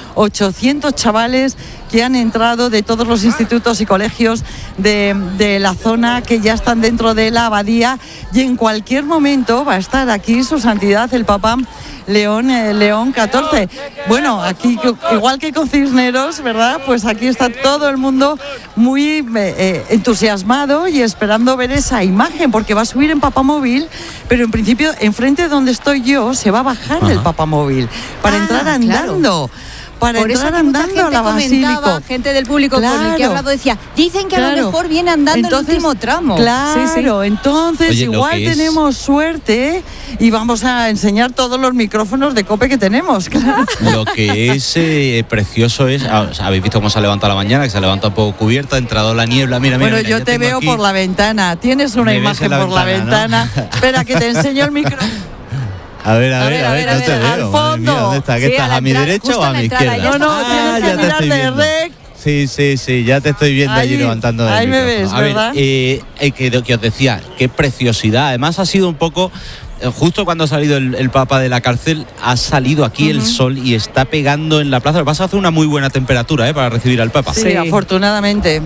800 chavales que han entrado de todos los institutos y colegios de la zona, que ya están dentro de la abadía, y en cualquier momento va a estar aquí su santidad el Papa León XIV. Bueno, aquí igual que con Cisneros, ¿verdad? Pues aquí está todo el mundo muy entusiasmado y esperando ver esa imagen, porque va a subir en papamóvil, pero en principio enfrente de donde estoy yo se va a bajar el papamóvil para entrar andando. Claro. Para por entrar eso andando a la basílica. Gente del público con el que he hablado decía, dicen que a lo mejor viene andando el último tramo. Claro, entonces oye, igual tenemos suerte y vamos a enseñar todos los micrófonos de COPE que tenemos. Claro. Lo que es precioso es, habéis visto cómo se ha levantado la mañana, que se ha levantado un poco cubierta, ha entrado la niebla, mira. Bueno, yo te veo aquí por la ventana, tienes una imagen por la ventana. ¿No? Espera, que te enseño el micrófono. A ver, no te veo. Al fondo. Mía, ¿dónde está? ¿Qué estás? ¿A mi derecha o a mi izquierda? No, tienes que mirar de rec. Sí, ya te estoy viendo allí levantando el micrófono. Ahí me ves, ¿verdad? Que os decía, qué preciosidad. Además ha sido un poco, justo cuando ha salido el Papa de la cárcel, ha salido aquí el sol y está pegando en la plaza. Lo que pasa es que hace una muy buena temperatura para recibir al Papa. Sí, afortunadamente.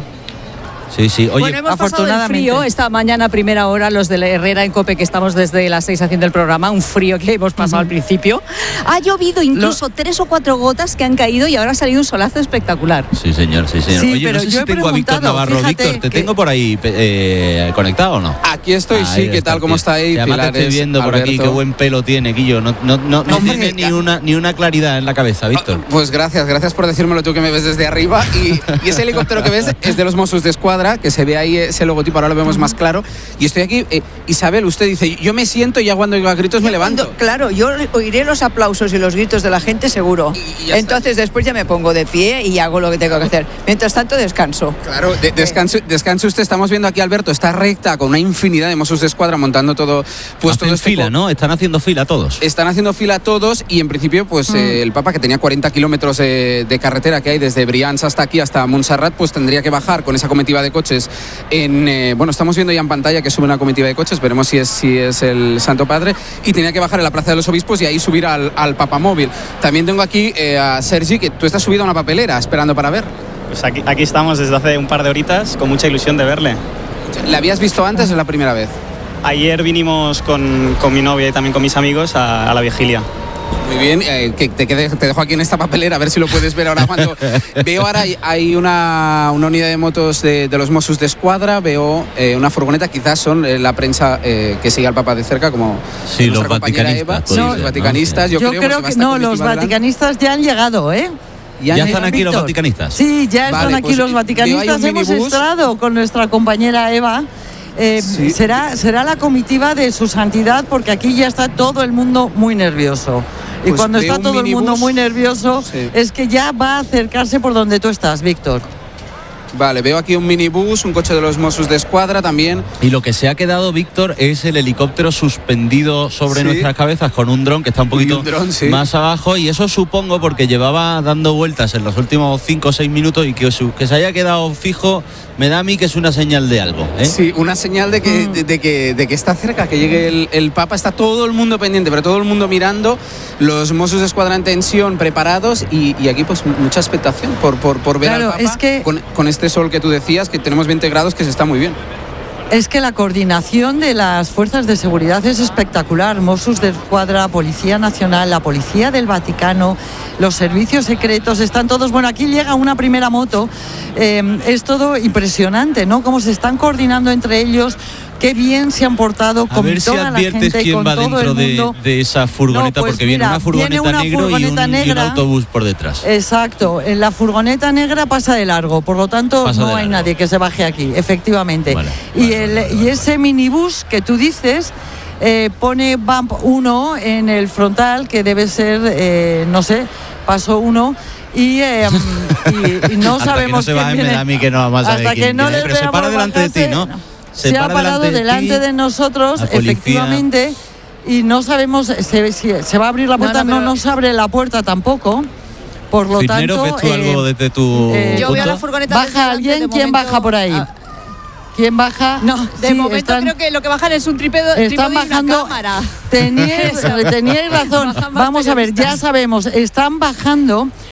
Sí. Oye, bueno, hemos pasado el frío esta mañana a primera hora, los de la Herrera en COPE, que estamos desde las 6 haciendo el programa, un frío que hemos pasado al principio. Ha llovido incluso 3 o 4 gotas que han caído y ahora ha salido un solazo espectacular. Sí, señor. Sí, oye, no sé si tengo a Víctor Navarro. Víctor, ¿te tengo por ahí conectado o no? Aquí estoy, sí. ¿Qué tal? ¿Cómo está ahí? Además te estoy viendo por aquí, qué buen pelo tiene, Guillo. No tiene ni una claridad en la cabeza, Víctor. Pues gracias por decírmelo tú, que me ves desde arriba. Y ese helicóptero que ves es de los Mossos de Escuadra, que se ve ahí ese logotipo, ahora lo vemos más claro. Y estoy aquí, Isabel, usted dice, yo me siento y ya cuando oiga gritos me levanto. Claro, yo oiré los aplausos y los gritos de la gente seguro. Entonces después ya me pongo de pie y hago lo que tengo que hacer. Mientras tanto descanso. Claro, descanse usted. Estamos viendo aquí, Alberto, está recta con una infinidad de Mossos de Escuadra montando todo. Pues hacen fila, ¿no? Están haciendo fila todos. Están haciendo fila todos y en principio pues el Papa, que tenía 40 kilómetros de carretera que hay desde Brians hasta aquí, hasta Montserrat, pues tendría que bajar con esa comitiva de coches estamos viendo ya en pantalla que sube una comitiva de coches, veremos si es el Santo Padre, y tenía que bajar en la Plaza de los Obispos y ahí subir al papamóvil. También tengo aquí a Sergi, que tú estás subido a una papelera esperando para ver. Pues aquí estamos desde hace un par de horitas, con mucha ilusión de verle. ¿La habías visto antes o es la primera vez? Ayer vinimos con mi novia y también con mis amigos a la vigilia. Muy bien, que te dejo aquí en esta papelera a ver si lo puedes ver ahora. Cuando veo ahora hay una unidad de motos de los Mossos de Escuadra, veo una furgoneta, quizás son la prensa que sigue al Papa de cerca, como los vaticanistas. Los vaticanistas, yo creo que no, los vaticanistas ya han llegado, ¿Ya están aquí los vaticanistas? Sí, ya están aquí los vaticanistas. Hemos entrado con nuestra compañera Eva. Sí. Será la comitiva de su santidad, porque aquí ya está todo el mundo muy nervioso. Y pues cuando está todo el mundo muy nervioso, es que ya va a acercarse por donde tú estás, Víctor. Vale, veo aquí un minibús, un coche de los Mossos de Escuadra también. Y lo que se ha quedado, Víctor, es el helicóptero suspendido sobre nuestras cabezas con un dron que está un poquito más abajo, y eso supongo porque llevaba dando vueltas en los últimos 5 o 6 minutos, y que se haya quedado fijo me da a mí que es una señal de algo. Sí, una señal de que está cerca, que llegue el Papa. Está todo el mundo pendiente, pero todo el mundo mirando, los Mossos de Escuadra en tensión, preparados, y aquí pues mucha expectación por ver al Papa, es que con este sol que tú decías, que tenemos 20 grados, que se está muy bien. Es que la coordinación de las fuerzas de seguridad es espectacular. Mossos de Escuadra, Policía Nacional, la Policía del Vaticano, los servicios secretos, están todos. Bueno, aquí llega una primera moto. Es todo impresionante, ¿no? Cómo se están coordinando entre ellos. Qué bien se han portado con toda la gente, quién con va todo dentro el mundo. de esa furgoneta, no, pues porque mira, viene una furgoneta negra y un autobús por detrás. Exacto, en la furgoneta negra pasa de largo, por lo tanto no hay nadie que se baje aquí, efectivamente. Y ese minibús que tú dices pone Bump 1 en el frontal, que debe ser, no sé, paso 1. Y no sabemos quién viene. Me da a mí que no vamos a ver quién viene, pero se para delante de ti, ¿no? Se ha parado delante de nosotros, efectivamente, y no sabemos si se va a abrir la puerta. No se abre la puerta tampoco. Por lo Cisneros, tanto, ¿ves tú algo desde tu yo veo la furgoneta. ¿Baja alguien? ¿Quién baja por ahí? ¿Quién baja? No, de momento creo que lo que bajan es un trípode y una cámara. Teníais razón. Vamos a ver, ya sabemos, están bajando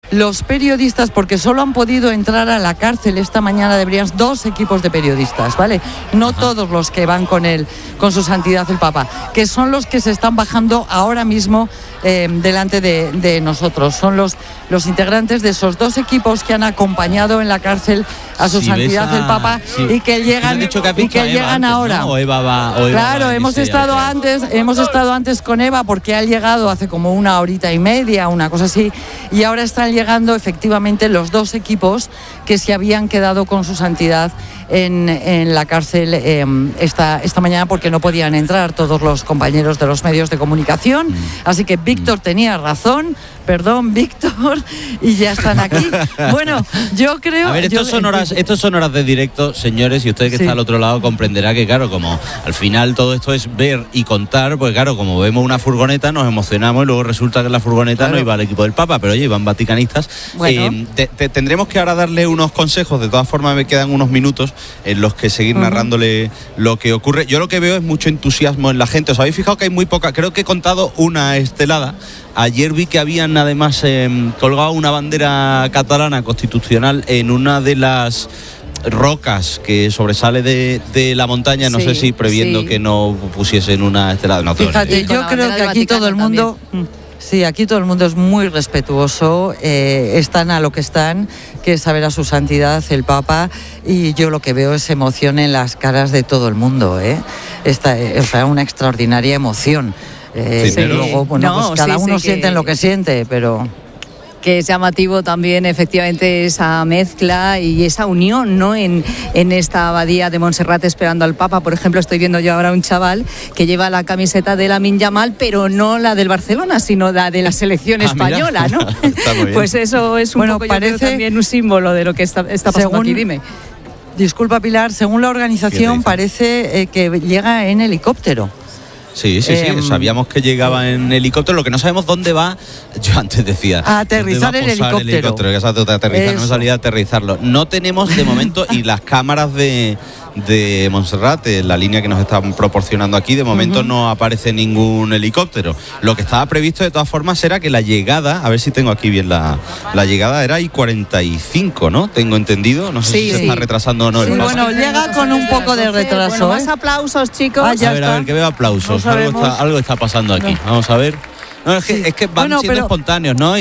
los periodistas, porque solo han podido entrar a la cárcel esta mañana de Brians 2 equipos de periodistas, ¿vale? No todos los que van con su santidad el Papa, que son los que se están bajando ahora mismo delante de nosotros. Son los integrantes de esos 2 equipos que han acompañado en la cárcel a su santidad el Papa, y que llegan ahora. ¿No? Eva va, claro, hemos estado antes con Eva, porque ha llegado hace como 1 horita y media, una cosa así, y ahora están llegando efectivamente los 2 equipos que se habían quedado con su santidad en la cárcel esta mañana, porque no podían entrar todos los compañeros de los medios de comunicación. Así que Víctor tenía razón, perdón Víctor, y ya están aquí. Bueno, yo creo... A ver, estos son horas de directo, señores, y usted que está al otro lado comprenderá que, claro, como al final todo esto es ver y contar, pues claro, como vemos una furgoneta nos emocionamos y luego resulta que en la furgoneta no iba el equipo del Papa, pero oye, iban vaticanistas. Bueno. Tendremos que ahora darle unos consejos, de todas formas me quedan unos minutos en los que seguir narrándole lo que ocurre. Yo lo que veo es mucho entusiasmo en la gente. ¿Os habéis fijado que hay muy poca? Creo que he contado una estelada. Ayer vi que habían además colgado una bandera catalana constitucional en una de las rocas que sobresale de la montaña. No sé si previendo que no pusiesen una estelada. No, fíjate, yo creo que aquí todo el mundo... Sí, aquí todo el mundo es muy respetuoso, están a lo que están, que es saber a su santidad el Papa, y yo lo que veo es emoción en las caras de todo el mundo, una extraordinaria emoción. Luego, bueno, cada uno siente lo que siente, pero... Que es llamativo también efectivamente esa mezcla y esa unión, ¿no? En esta abadía de Montserrat esperando al Papa. Por ejemplo, estoy viendo yo ahora un chaval que lleva la camiseta de Lamine Yamal, pero no la del Barcelona, sino la de la selección española, ¿no? Pues eso es un poco, parece también un símbolo de lo que está pasando aquí. Dime. Disculpa, Pilar, según la organización parece que llega en helicóptero. Sí, sabíamos que llegaba en helicóptero, lo que no sabemos dónde va. Yo antes decía a aterrizar el helicóptero. No salía a aterrizarlo. No tenemos de momento, y las cámaras de Montserrat, la línea que nos están proporcionando aquí, de momento no aparece ningún helicóptero. Lo que estaba previsto de todas formas era que la llegada, a ver si tengo aquí bien la llegada, era I-45, ¿no? Tengo entendido, no sé si se está retrasando o no. Sí, bueno, llega con un poco de retraso. Bueno, más aplausos, chicos. A ver, que veo aplausos. Algo está pasando aquí. Vamos a ver. No, es que van siendo espontáneos, ¿no?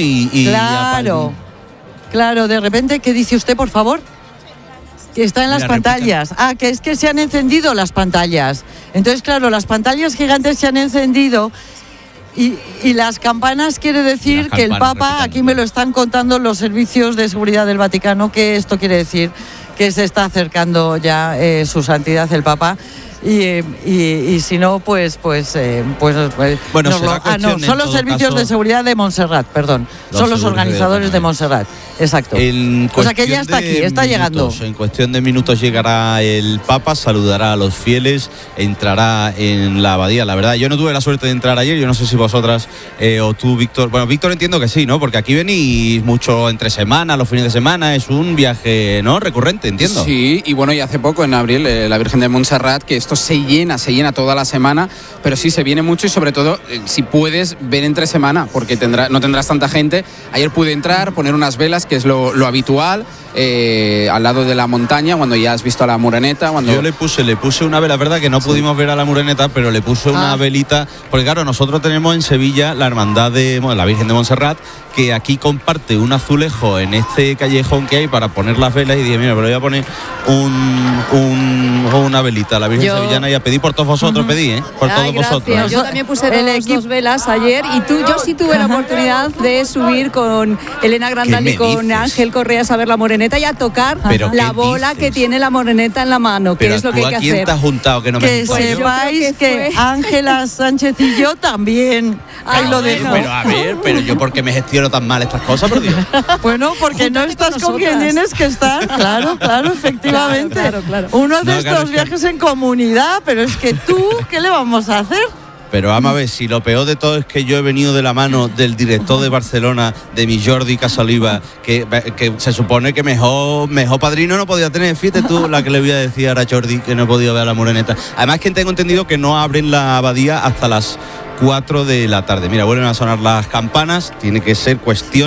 Claro, de repente, ¿qué dice usted, por favor? Que está en las pantallas. Que es que se han encendido las pantallas. Entonces, claro, las pantallas gigantes se han encendido y las campanas quiere decir que el Papa, aquí me lo están contando los servicios de seguridad del Vaticano, que esto quiere decir que se está acercando ya su santidad el Papa. Y si no, pues bueno, son los servicios de seguridad de Montserrat, perdón, son los organizadores de Montserrat, exacto. O sea que ya está aquí, está llegando. En cuestión de minutos llegará el Papa, saludará a los fieles, entrará en la abadía. La verdad, yo no tuve la suerte de entrar ayer, yo no sé si vosotras o tú, Víctor. Bueno, Víctor entiendo que sí, ¿no? Porque aquí venís mucho entre semana, los fines de semana, es un viaje, ¿no? Recurrente, entiendo. Sí, y bueno, y hace poco en abril la Virgen de Montserrat, que esto se llena toda la semana, pero sí se viene mucho, y sobre todo si puedes ven entre semana, porque no tendrás tanta gente. Ayer pude entrar, poner unas velas, que es lo habitual, al lado de la montaña, cuando ya has visto a la Moreneta. Yo le puse una vela, es verdad que no pudimos ver a la Moreneta, pero le puse una velita, porque claro, nosotros tenemos en Sevilla la hermandad de la Virgen de Montserrat, que aquí comparte un azulejo en este callejón que hay para poner las velas, y dije, mira, pero voy a poner una velita a la Virgen sevillana, y a pedir por todos vosotros, por todos vosotros. Yo también puse dos velas ayer, y yo sí tuve la oportunidad de subir con Elena Grandal y con Ángel Correas a ver la Moreneta y a tocar la bola que tiene la Moreneta en la mano, que es lo que hay que hacer. ¿Quién te has juntado que no me Que sepáis que Ángela Sánchez y yo también. Ahí lo dejo. Pero yo, ¿por qué me gestiono tan mal estas cosas, por Dios? Bueno, porque no estás con quien tienes que estar. Claro, efectivamente. Claro. Uno de estos viajes en comunidad, pero es que tú, ¿qué le vamos a hacer? Pero vamos a ver, si lo peor de todo es que yo he venido de la mano del director de Barcelona, de mi Jordi Casaliva, que se supone que mejor padrino no podía tener. Fíjate tú la que le voy a decir ahora a Jordi, que no he podido ver a la Moreneta. Además, que tengo entendido que no abren la abadía hasta las 4 de la tarde. Mira, vuelven a sonar las campanas, tiene que ser cuestión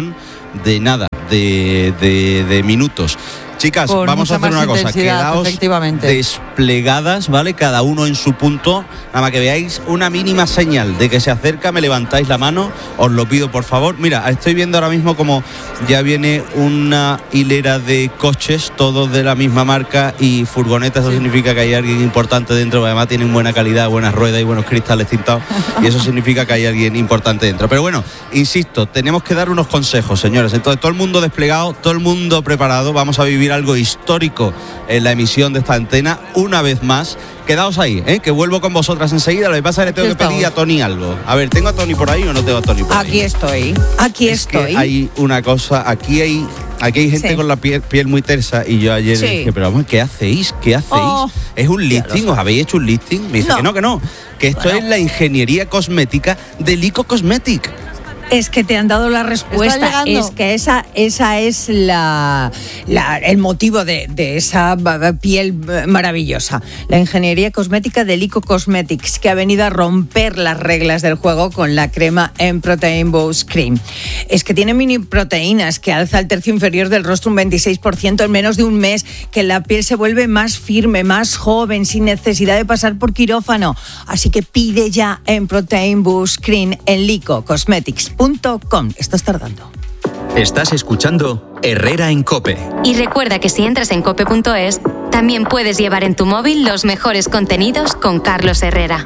de nada, de minutos. Chicas, con vamos a hacer una cosa, quedaos desplegadas, ¿vale? Cada uno en su punto, nada más que veáis una mínima señal de que se acerca, me levantáis la mano, os lo pido por favor. Mira, estoy viendo ahora mismo como ya viene una hilera de coches, todos de la misma marca y furgonetas, eso significa que hay alguien importante dentro, además tienen buena calidad, buenas ruedas y buenos cristales tintados, y eso significa que hay alguien importante dentro. Pero bueno, insisto, tenemos que dar unos consejos, señores, entonces todo el mundo desplegado, todo el mundo preparado, vamos a vivir algo histórico en la emisión de esta antena una vez más. Quedaos ahí, que vuelvo con vosotras enseguida. Lo que pasa es que le tengo que pedir a Tony algo. A ver, ¿tengo a Tony por ahí o no tengo a Tony por ahí? Aquí estoy. Que hay una cosa, aquí hay gente con la piel muy tersa y yo ayer dije, pero vamos, ¿qué hacéis? ¿Es un lifting? ¿Os habéis hecho un lifting? Me dice que no, que esto es la ingeniería cosmética de Lyko Cosmetic. Es que te han dado la respuesta. Es que esa es el motivo de esa piel maravillosa. La ingeniería cosmética de Lyko Cosmetics, que ha venido a romper las reglas del juego con la crema M-Protein Boost Cream. Es que tiene mini proteínas que alza el tercio inferior del rostro un 26% en menos de un mes, que la piel se vuelve más firme, más joven, sin necesidad de pasar por quirófano. Así que pide ya M-Protein Boost Cream en LykoCosmetics.com. Estás tardando. Estás escuchando Herrera en COPE. Y recuerda que si entras en cope.es, también puedes llevar en tu móvil los mejores contenidos con Carlos Herrera.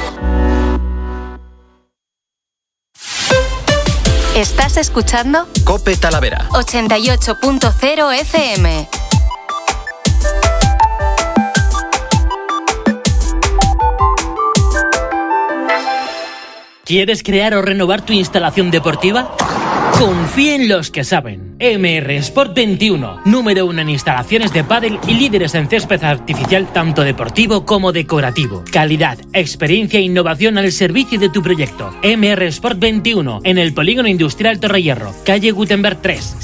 Estás escuchando COPE Talavera 88.0 FM. ¿Quieres crear o renovar tu instalación deportiva? Confía en los que saben. MR Sport 21, número 1 en instalaciones de pádel y líderes en césped artificial tanto deportivo como decorativo. Calidad, experiencia e innovación al servicio de tu proyecto. MR Sport 21, en el Polígono Industrial Torrehierro, calle Gutenberg 3,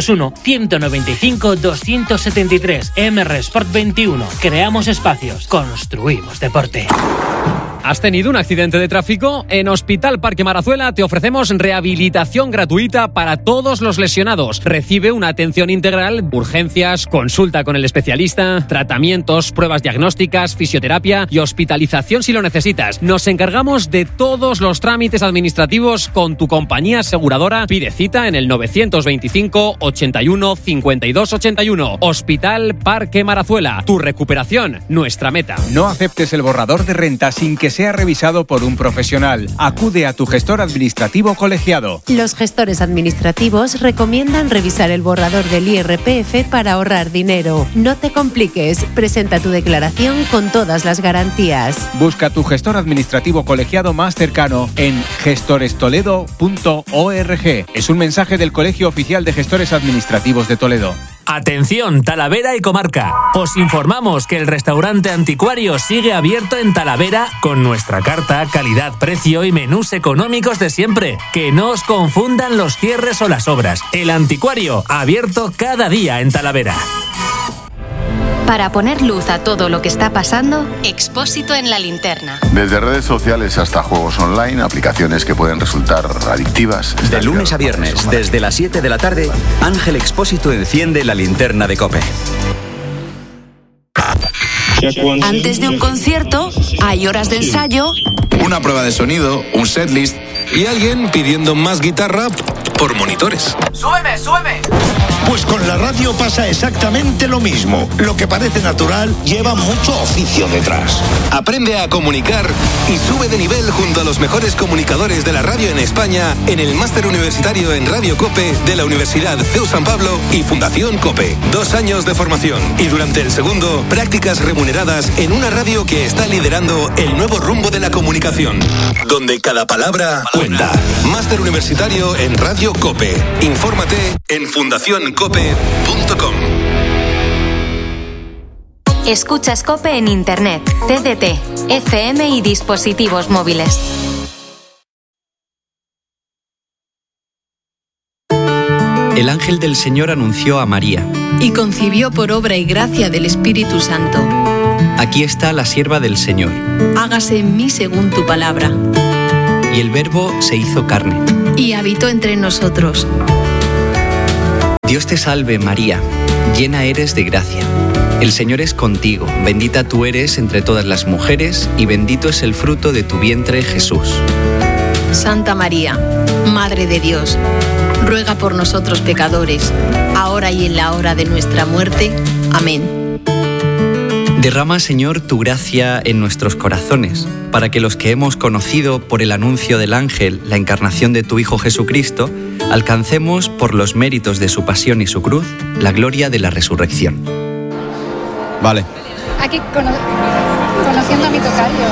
601-195-273. MR Sport 21. Creamos espacios, construimos deporte. ¿Has tenido un accidente de tráfico? En Hospital Parque Marazuela te ofrecemos rehabilitación gratuita para todos los lesionados. Recibe una atención integral, urgencias, consulta con el especialista, tratamientos, pruebas diagnósticas, fisioterapia y hospitalización si lo necesitas. Nos encargamos de todos los trámites administrativos con tu compañía aseguradora. Pide cita en el 925 81 52 81. Hospital Parque Marazuela. Tu recuperación, nuestra meta. No aceptes el borrador de renta sin que sea revisado por un profesional. Acude a tu gestor administrativo colegiado. Los gestores administrativos recomiendan revisar el borrador del IRPF para ahorrar dinero. No te compliques, presenta tu declaración con todas las garantías. Busca tu gestor administrativo colegiado más cercano en gestorestoledo.org. Es un mensaje del Colegio Oficial de Gestores Administrativos de Toledo. Atención, Talavera y comarca. Os informamos que el restaurante Anticuario sigue abierto en Talavera con nuestra carta, calidad, precio y menús económicos de siempre. Que no os confundan los cierres o las obras. El Anticuario, abierto cada día en Talavera. Para poner luz a todo lo que está pasando, Expósito en la linterna. Desde redes sociales hasta juegos online, aplicaciones que pueden resultar adictivas. De lunes a viernes, desde las 7 de la tarde, Ángel Expósito enciende la linterna de COPE. Antes de un concierto, hay horas de ensayo, una prueba de sonido, un setlist y alguien pidiendo más guitarra por monitores. ¡Súbeme, súbeme! Pues con la radio pasa exactamente lo mismo. Lo que parece natural lleva mucho oficio detrás. Aprende a comunicar y sube de nivel junto a los mejores comunicadores de la radio en España en el Máster Universitario en Radio COPE de la Universidad CEU San Pablo y Fundación COPE. 2 años de formación y durante el segundo, prácticas remuneradas en una radio que está liderando el nuevo rumbo de la comunicación, donde cada palabra cuenta. Máster Universitario en Radio COPE. Infórmate en fundacioncope.com. Escuchas COPE en Internet, TDT, FM y dispositivos móviles. El ángel del Señor anunció a María. Y concibió por obra y gracia del Espíritu Santo. Aquí está la sierva del Señor. Hágase en mí según tu palabra. Y el Verbo se hizo carne. Y habitó entre nosotros. Dios te salve María, llena eres de gracia. El Señor es contigo, bendita tú eres entre todas las mujeres y bendito es el fruto de tu vientre Jesús. Santa María, Madre de Dios, ruega por nosotros pecadores, ahora y en la hora de nuestra muerte. Amén. Derrama, Señor, tu gracia en nuestros corazones, para que los que hemos conocido por el anuncio del ángel la encarnación de tu Hijo Jesucristo, alcancemos por los méritos de su pasión y su cruz la gloria de la resurrección. Vale. Aquí conociendo a mi tocayo.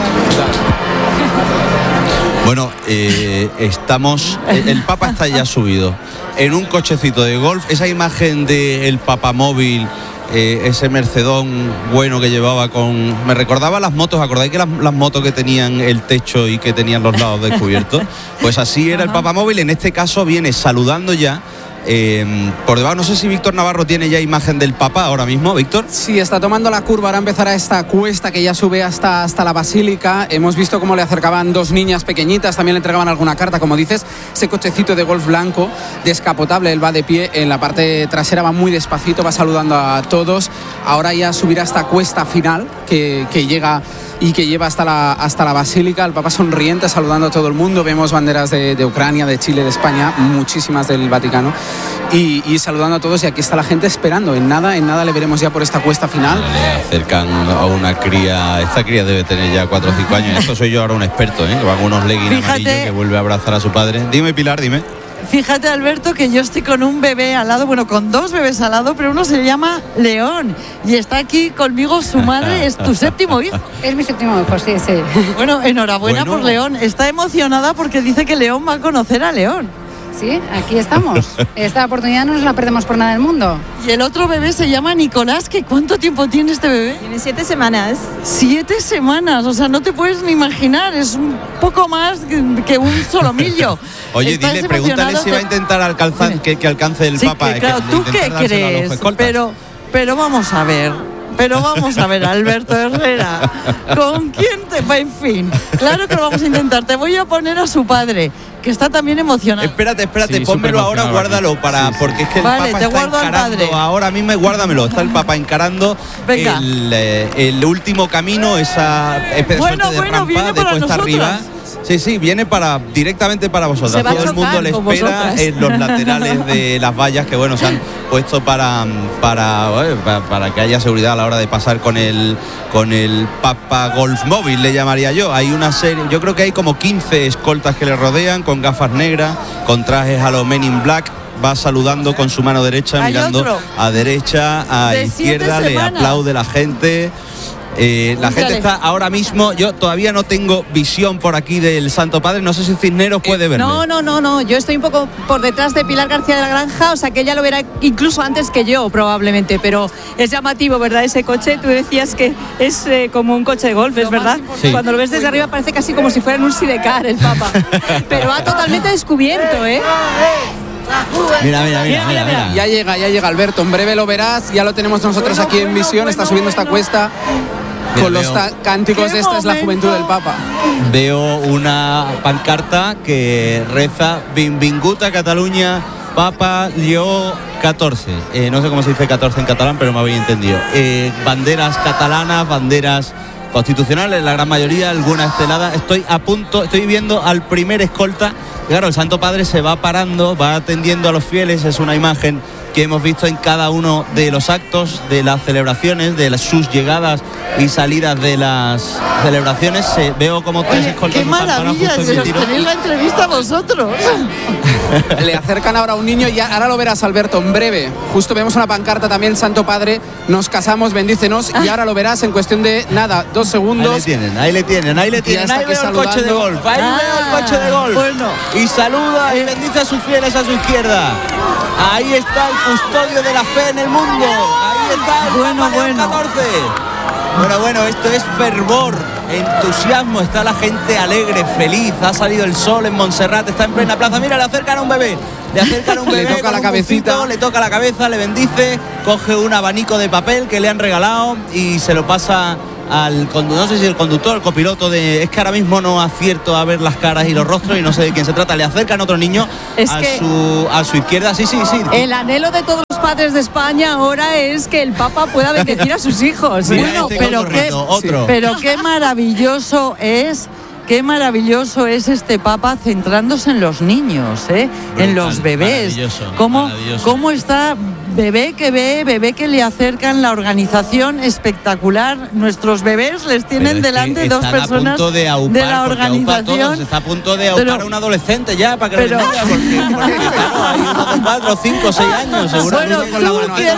Bueno, estamos... El Papa está ya subido en un cochecito de golf. Esa imagen del papamóvil, ese Mercedón bueno que llevaba con... Me recordaba las motos, ¿acordáis que las motos que tenían el techo y que tenían los lados descubiertos? Pues así era el papamóvil. En este caso viene saludando ya. Por debajo, no sé si Víctor Navarro tiene ya imagen del Papa ahora mismo, Víctor. Sí, está tomando la curva, ahora empezará esta cuesta que ya sube hasta la basílica. Hemos visto cómo le acercaban dos niñas pequeñitas, también le entregaban alguna carta, como dices, ese cochecito de golf blanco, descapotable, él va de pie, en la parte trasera va muy despacito, va saludando a todos. Ahora ya subirá esta cuesta final que llega y que lleva hasta la basílica, el Papa sonriente saludando a todo el mundo. Vemos banderas de Ucrania, de Chile, de España, muchísimas del Vaticano, y saludando a todos, y aquí está la gente esperando. En nada le veremos ya por esta cuesta final. Acercan a una cría, esta cría debe tener ya 4 o 5 años, en esto soy yo ahora un experto, que va con unos leggings amarillos, que vuelve a abrazar a su padre. Dime, Pilar, dime. Fíjate, Alberto, que yo estoy con un bebé al lado, bueno, con 2 bebés al lado, pero uno se llama León y está aquí conmigo su madre. ¿Es tu séptimo hijo? Es mi séptimo hijo, sí. Bueno, enhorabuena por León. Está emocionada porque dice que León va a conocer a León. Sí, aquí estamos. Esta oportunidad no nos la perdemos por nada del mundo. Y el otro bebé se llama Nicolás. ¿Cuánto tiempo tiene este bebé? Tiene 7 semanas. 7 semanas, o sea, no te puedes ni imaginar. Es un poco más que un solomillo. Oye, dile, pregúntale si va a intentar alcanzar que alcance el Papa. Que, claro, ¿tú qué crees? Pero vamos a ver. Alberto Herrera, ¿con quién te va? En fin, claro que lo vamos a intentar. Te voy a poner a su padre, que está también emocionado. Espérate, sí, pónmelo ahora, guárdalo, porque es que el Papa está encarando ahora mismo, guárdamelo, está el Papa encarando el último camino, esa especie de rampa de cuesta arriba. Sí, viene directamente para vosotras. Todo el mundo le espera en los laterales de las vallas que se han puesto para que haya seguridad a la hora de pasar con el Papa Golf Móvil, le llamaría yo. Hay una serie, yo creo que hay como 15 escoltas que le rodean, con gafas negras, con trajes a los Men in Black. Va saludando con su mano derecha, mirando a derecha, a izquierda, le aplaude la gente. La gente está ahora mismo, yo todavía no tengo visión por aquí del Santo Padre, no sé si Cisneros puede verme. No, yo estoy un poco por detrás de Pilar García de la Granja, o sea que ella lo verá incluso antes que yo probablemente, pero es llamativo, ¿verdad? Ese coche, tú decías que es como un coche de golf, ¿es verdad? Sí. Cuando lo ves desde arriba parece casi como si fuera en un sidecar el Papa, pero va totalmente descubierto, ¿eh? Mira. Ya llega Alberto, en breve lo verás, ya lo tenemos nosotros aquí en visión, está subiendo esta cuesta. Con los cánticos de esta es la juventud del Papa. Veo una pancarta que reza Benvingut a Cataluña, Papa Lleó 14. No sé cómo se dice 14 en catalán, pero me habéis entendido. Banderas catalanas, banderas constitucionales, la gran mayoría, algunas esteladas. Estoy viendo al primer escolta. Claro, el Santo Padre se va parando, va atendiendo a los fieles, es una imagen que hemos visto en cada uno de los actos, de las celebraciones, de sus llegadas y salidas de las celebraciones. Veo como 3 escoltas. ¡Qué maravilla! Tenéis la entrevista vosotros. Le acercan ahora a un niño y ahora lo verás, Alberto, en breve. Justo vemos una pancarta también, Santo Padre, nos casamos, bendícenos, y ahora lo verás en cuestión de 2 segundos. Ahí le tienen. Ahí veo el coche de golf, Bueno. Y saluda y bendice a sus fieles a su izquierda. Ahí está el custodio de la fe en el mundo. Ahí está el Papa León 14. Bueno, esto es fervor, entusiasmo, está la gente alegre, feliz, ha salido el sol en Montserrat, está en plena plaza. Mira, le acercan a un bebé, le toca la cabecita, bufito, le toca la cabeza, le bendice, coge un abanico de papel que le han regalado y se lo pasa no sé si el conductor, el copiloto, es que ahora mismo no acierto a ver las caras y los rostros y no sé de quién se trata. Le acercan otro niño a su izquierda. Sí. El anhelo de todos los padres de España ahora es que el Papa pueda bendecir a sus hijos. Bueno, pero qué maravilloso es. Qué maravilloso es este Papa centrándose en los niños, en los bebés. ¿Cómo está bebé que ve, bebé que le acercan, la organización espectacular? Nuestros bebés les tienen delante dos personas de la organización. Está a punto de aupar a un adolescente ya para que lo entienda, porque claro, hay unos de 4, 5, 6 años, seguramente con la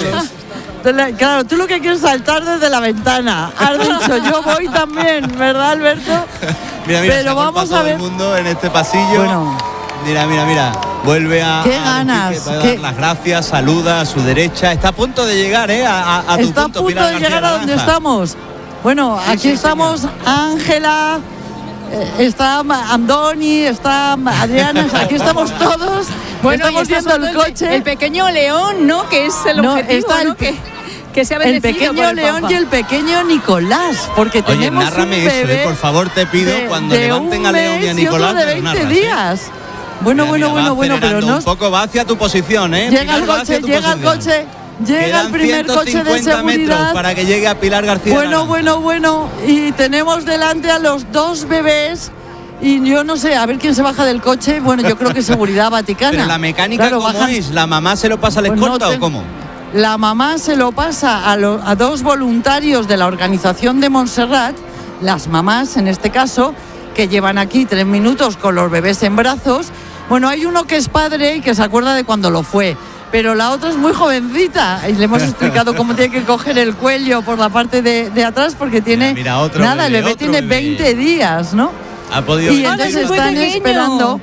mano. Claro, tú lo que quieres es saltar desde la ventana. Has dicho, yo voy también, ¿verdad, Alberto? Mira, pero vamos a ver el mundo en este pasillo. Bueno, mira. Vuelve a qué ganas. Dar las gracias, saluda a su derecha. Está a punto de llegar, a tu punto. Está a punto de llegar a donde estamos. Bueno, aquí estamos, Ángela, está Andoni, está Adriana, aquí estamos todos. Bueno, estamos viendo el coche. El pequeño León, ¿no? Que es el objetivo, está ¿no? Que se ha bendecido el pequeño León Papa. Y el pequeño Nicolás, porque tenemos nárrame un bebé eso, por favor, te pido, cuando levanten a León y a Nicolás, de 20 días. Bueno, pero no. Un poco va hacia tu posición, Llega el coche, llega el primer coche de seguridad metros para que llegue a Pilar García. Bueno, y tenemos delante a los dos bebés. Y yo no sé, a ver quién se baja del coche. Bueno, yo creo que seguridad vaticana. Pero la mecánica, ¿cómo es? ¿La mamá se lo pasa a la escolta o cómo? La mamá se lo pasa a dos voluntarios de la organización de Montserrat, las mamás en este caso, que llevan aquí 3 minutos con los bebés en brazos. Bueno, hay uno que es padre y que se acuerda de cuando lo fue, pero la otra es muy jovencita y le hemos explicado cómo tiene que coger el cuello por la parte de atrás porque tiene el bebé tiene 20 días, ¿no? Y entonces están esperando.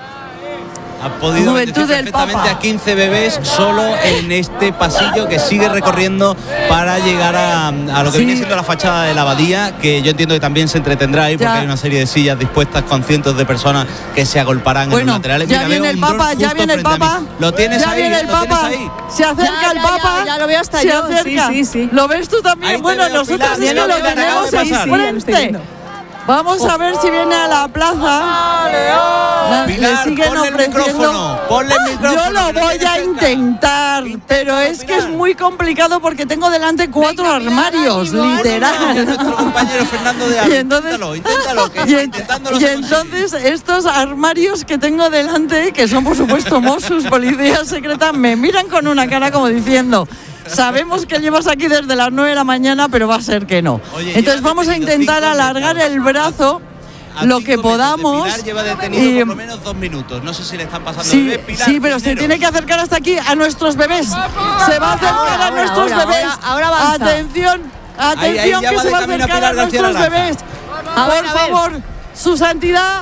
Ha podido bendecir perfectamente a 15 bebés solo en este pasillo que sigue recorriendo para llegar a lo que viene siendo la fachada de la abadía, que yo entiendo que también se entretendrá ahí porque hay una serie de sillas dispuestas con cientos de personas que se agolparán en los laterales. Ya viene el Papa, ¿Lo tienes ahí? Viene el Papa. Se acerca el Papa. Ya lo veo hasta se yo. Acerca. Sí. ¿Lo ves tú también? Bueno, nosotros es que lo tenemos enfrente. Vamos a ver si viene a la plaza. Pilar, le siguen ofreciendo. Ponle el micrófono. Yo lo voy a intentar, pero es que es muy complicado porque tengo delante 4 armarios, literal. Nuestro compañero Fernando de Ávila. Inténtalo. Y entonces estos armarios que tengo delante, que son por supuesto Mossos, policía secreta, me miran con una cara como diciendo: sabemos que llevas aquí desde las 9 de la mañana, pero va a ser que no. Entonces vamos a intentar alargar el brazo lo que podamos. Pilar lleva detenido por lo menos 2 minutos. No sé si le están pasando bebés. Pilar, sí, pero se tiene que acercar hasta aquí a nuestros bebés. Se va a acercar a nuestros bebés. Ahora avanza. Atención, ahí que se va a acercar a nuestros bebés. Por favor, su santidad.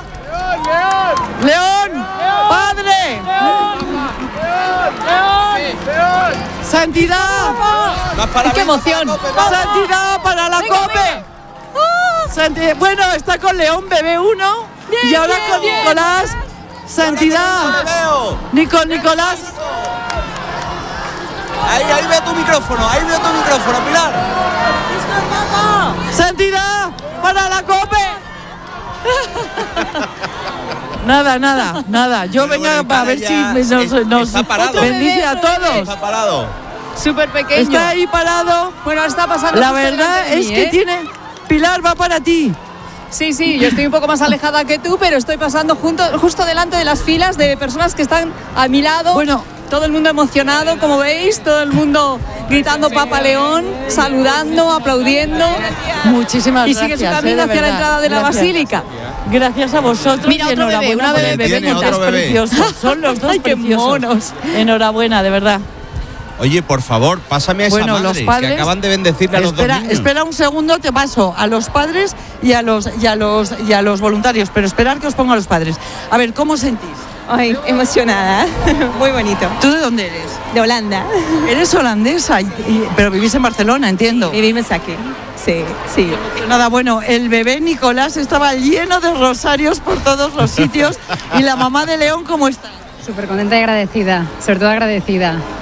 León, padre. Santidad. ¡Qué emoción! Santidad para la COPE. Bueno, está con León, bebé 1. Y ahora con Nicolás. Santidad. Nicolás. Ahí veo tu micrófono, Pilar. Santidad para la COPE. Nada. Yo venga a ver si nos bendice a todos. Está parado. Súper pequeño. Está ahí parado. Bueno, está pasando. La verdad es que tiene. Pilar, va para ti. Sí, yo estoy un poco más alejada que tú, pero estoy pasando justo delante de las filas de personas que están a mi lado. Bueno, todo el mundo emocionado, como veis, todo el mundo gritando Papa León, saludando, aplaudiendo. Muchísimas gracias. Y sigue su camino hacia la entrada de la basílica. Gracias a vosotros. Mira, otro bebé, una bebé preciosos. Son los dos preciosos. Enhorabuena, de verdad. Oye, por favor, pásame a esa madre, los padres, que acaban de bendecirle a los dos niños. Espera un segundo, te paso a los padres y a los voluntarios, pero esperar que os ponga a los padres. A ver, ¿cómo sentís? Ay, emocionada. Muy bonito. ¿Tú de dónde eres? De Holanda. Eres holandesa, pero vivís en Barcelona, entiendo. Vivimos aquí. Sí. Nada, bueno, el bebé Nicolás estaba lleno de rosarios por todos los sitios. ¿Y la mamá de León cómo está? Súper contenta y agradecida, sobre todo agradecida.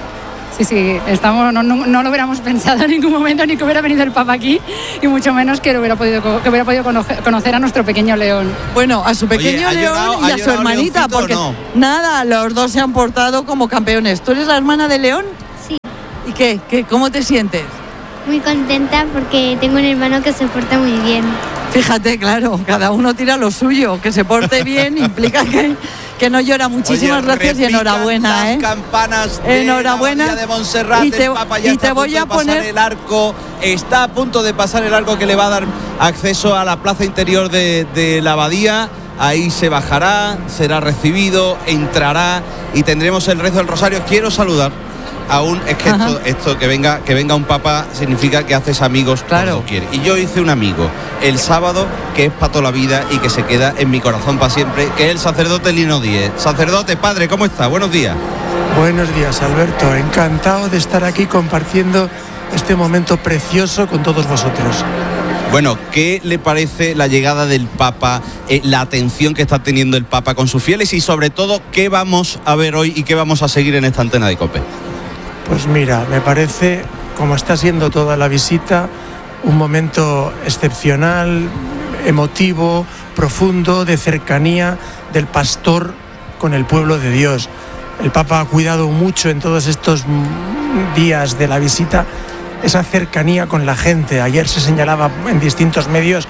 Sí, estamos, no lo hubiéramos pensado en ningún momento, ni que hubiera venido el Papa aquí, y mucho menos que hubiera podido conocer a nuestro pequeño León. Bueno, a su pequeño León y a su hermanita, porque nada, los dos se han portado como campeones. ¿Tú eres la hermana de León? Sí. ¿Y qué? ¿Cómo te sientes? Muy contenta porque tengo un hermano que se porta muy bien. Fíjate, claro, cada uno tira lo suyo. Que se porte bien implica que no llora. Muchísimas gracias y enhorabuena. Las campanas de enhorabuena. La de Montserrat. El Papa ya está a punto de pasar el arco. Está a punto de pasar el arco que le va a dar acceso a la plaza interior de la abadía. Ahí se bajará, será recibido, entrará y tendremos el rezo del rosario. Quiero saludar. Aún es que esto que venga un papa significa que haces amigos cuando quieres. Y yo hice un amigo el sábado que es para toda la vida y que se queda en mi corazón para siempre, que es el sacerdote Lino Díez. Sacerdote, padre, ¿cómo está? Buenos días. Buenos días, Alberto. Encantado de estar aquí compartiendo este momento precioso con todos vosotros. Bueno, ¿qué le parece la llegada del Papa, la atención que está teniendo el Papa con sus fieles y sobre todo qué vamos a ver hoy y qué vamos a seguir en esta antena de COPE? Pues mira, me parece, como está siendo toda la visita, un momento excepcional, emotivo, profundo, de cercanía del pastor con el pueblo de Dios. El Papa ha cuidado mucho en todos estos días de la visita esa cercanía con la gente. Ayer se señalaba en distintos medios,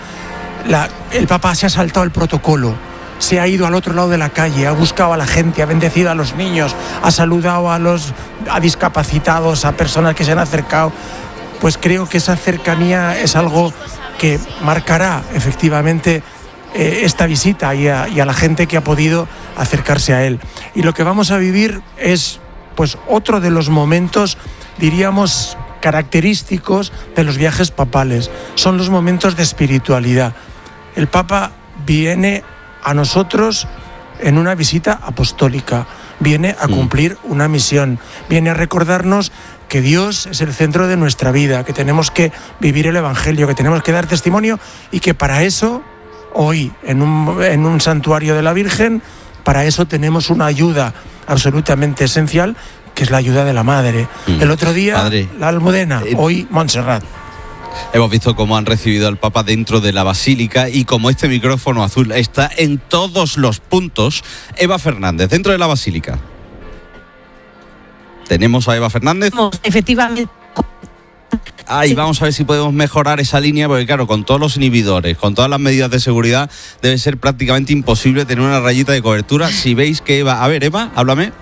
el Papa se ha saltado el protocolo. Se ha ido al otro lado de la calle, ha buscado a la gente, ha bendecido a los niños, ha saludado a discapacitados, a personas que se han acercado. Pues creo que esa cercanía es algo que marcará efectivamente esta visita y a la gente que ha podido acercarse a él. Y lo que vamos a vivir es pues otro de los momentos, diríamos, característicos de los viajes papales. Son los momentos de espiritualidad. El Papa viene a nosotros en una visita apostólica, viene a cumplir una misión, viene a recordarnos que Dios es el centro de nuestra vida, que tenemos que vivir el Evangelio, que tenemos que dar testimonio y que para eso, hoy, en un santuario de la Virgen, para eso tenemos una ayuda absolutamente esencial, que es la ayuda de la Madre. El otro día, Padre, la Almudena, hoy Montserrat. Hemos visto cómo han recibido al Papa dentro de la Basílica y como este micrófono azul está en todos los puntos. Eva Fernández, dentro de la Basílica. ¿Tenemos a Eva Fernández? Efectivamente. Y vamos a ver si podemos mejorar esa línea, porque claro, con todos los inhibidores, con todas las medidas de seguridad, debe ser prácticamente imposible tener una rayita de cobertura. Si veis que Eva... A ver, Eva, háblame.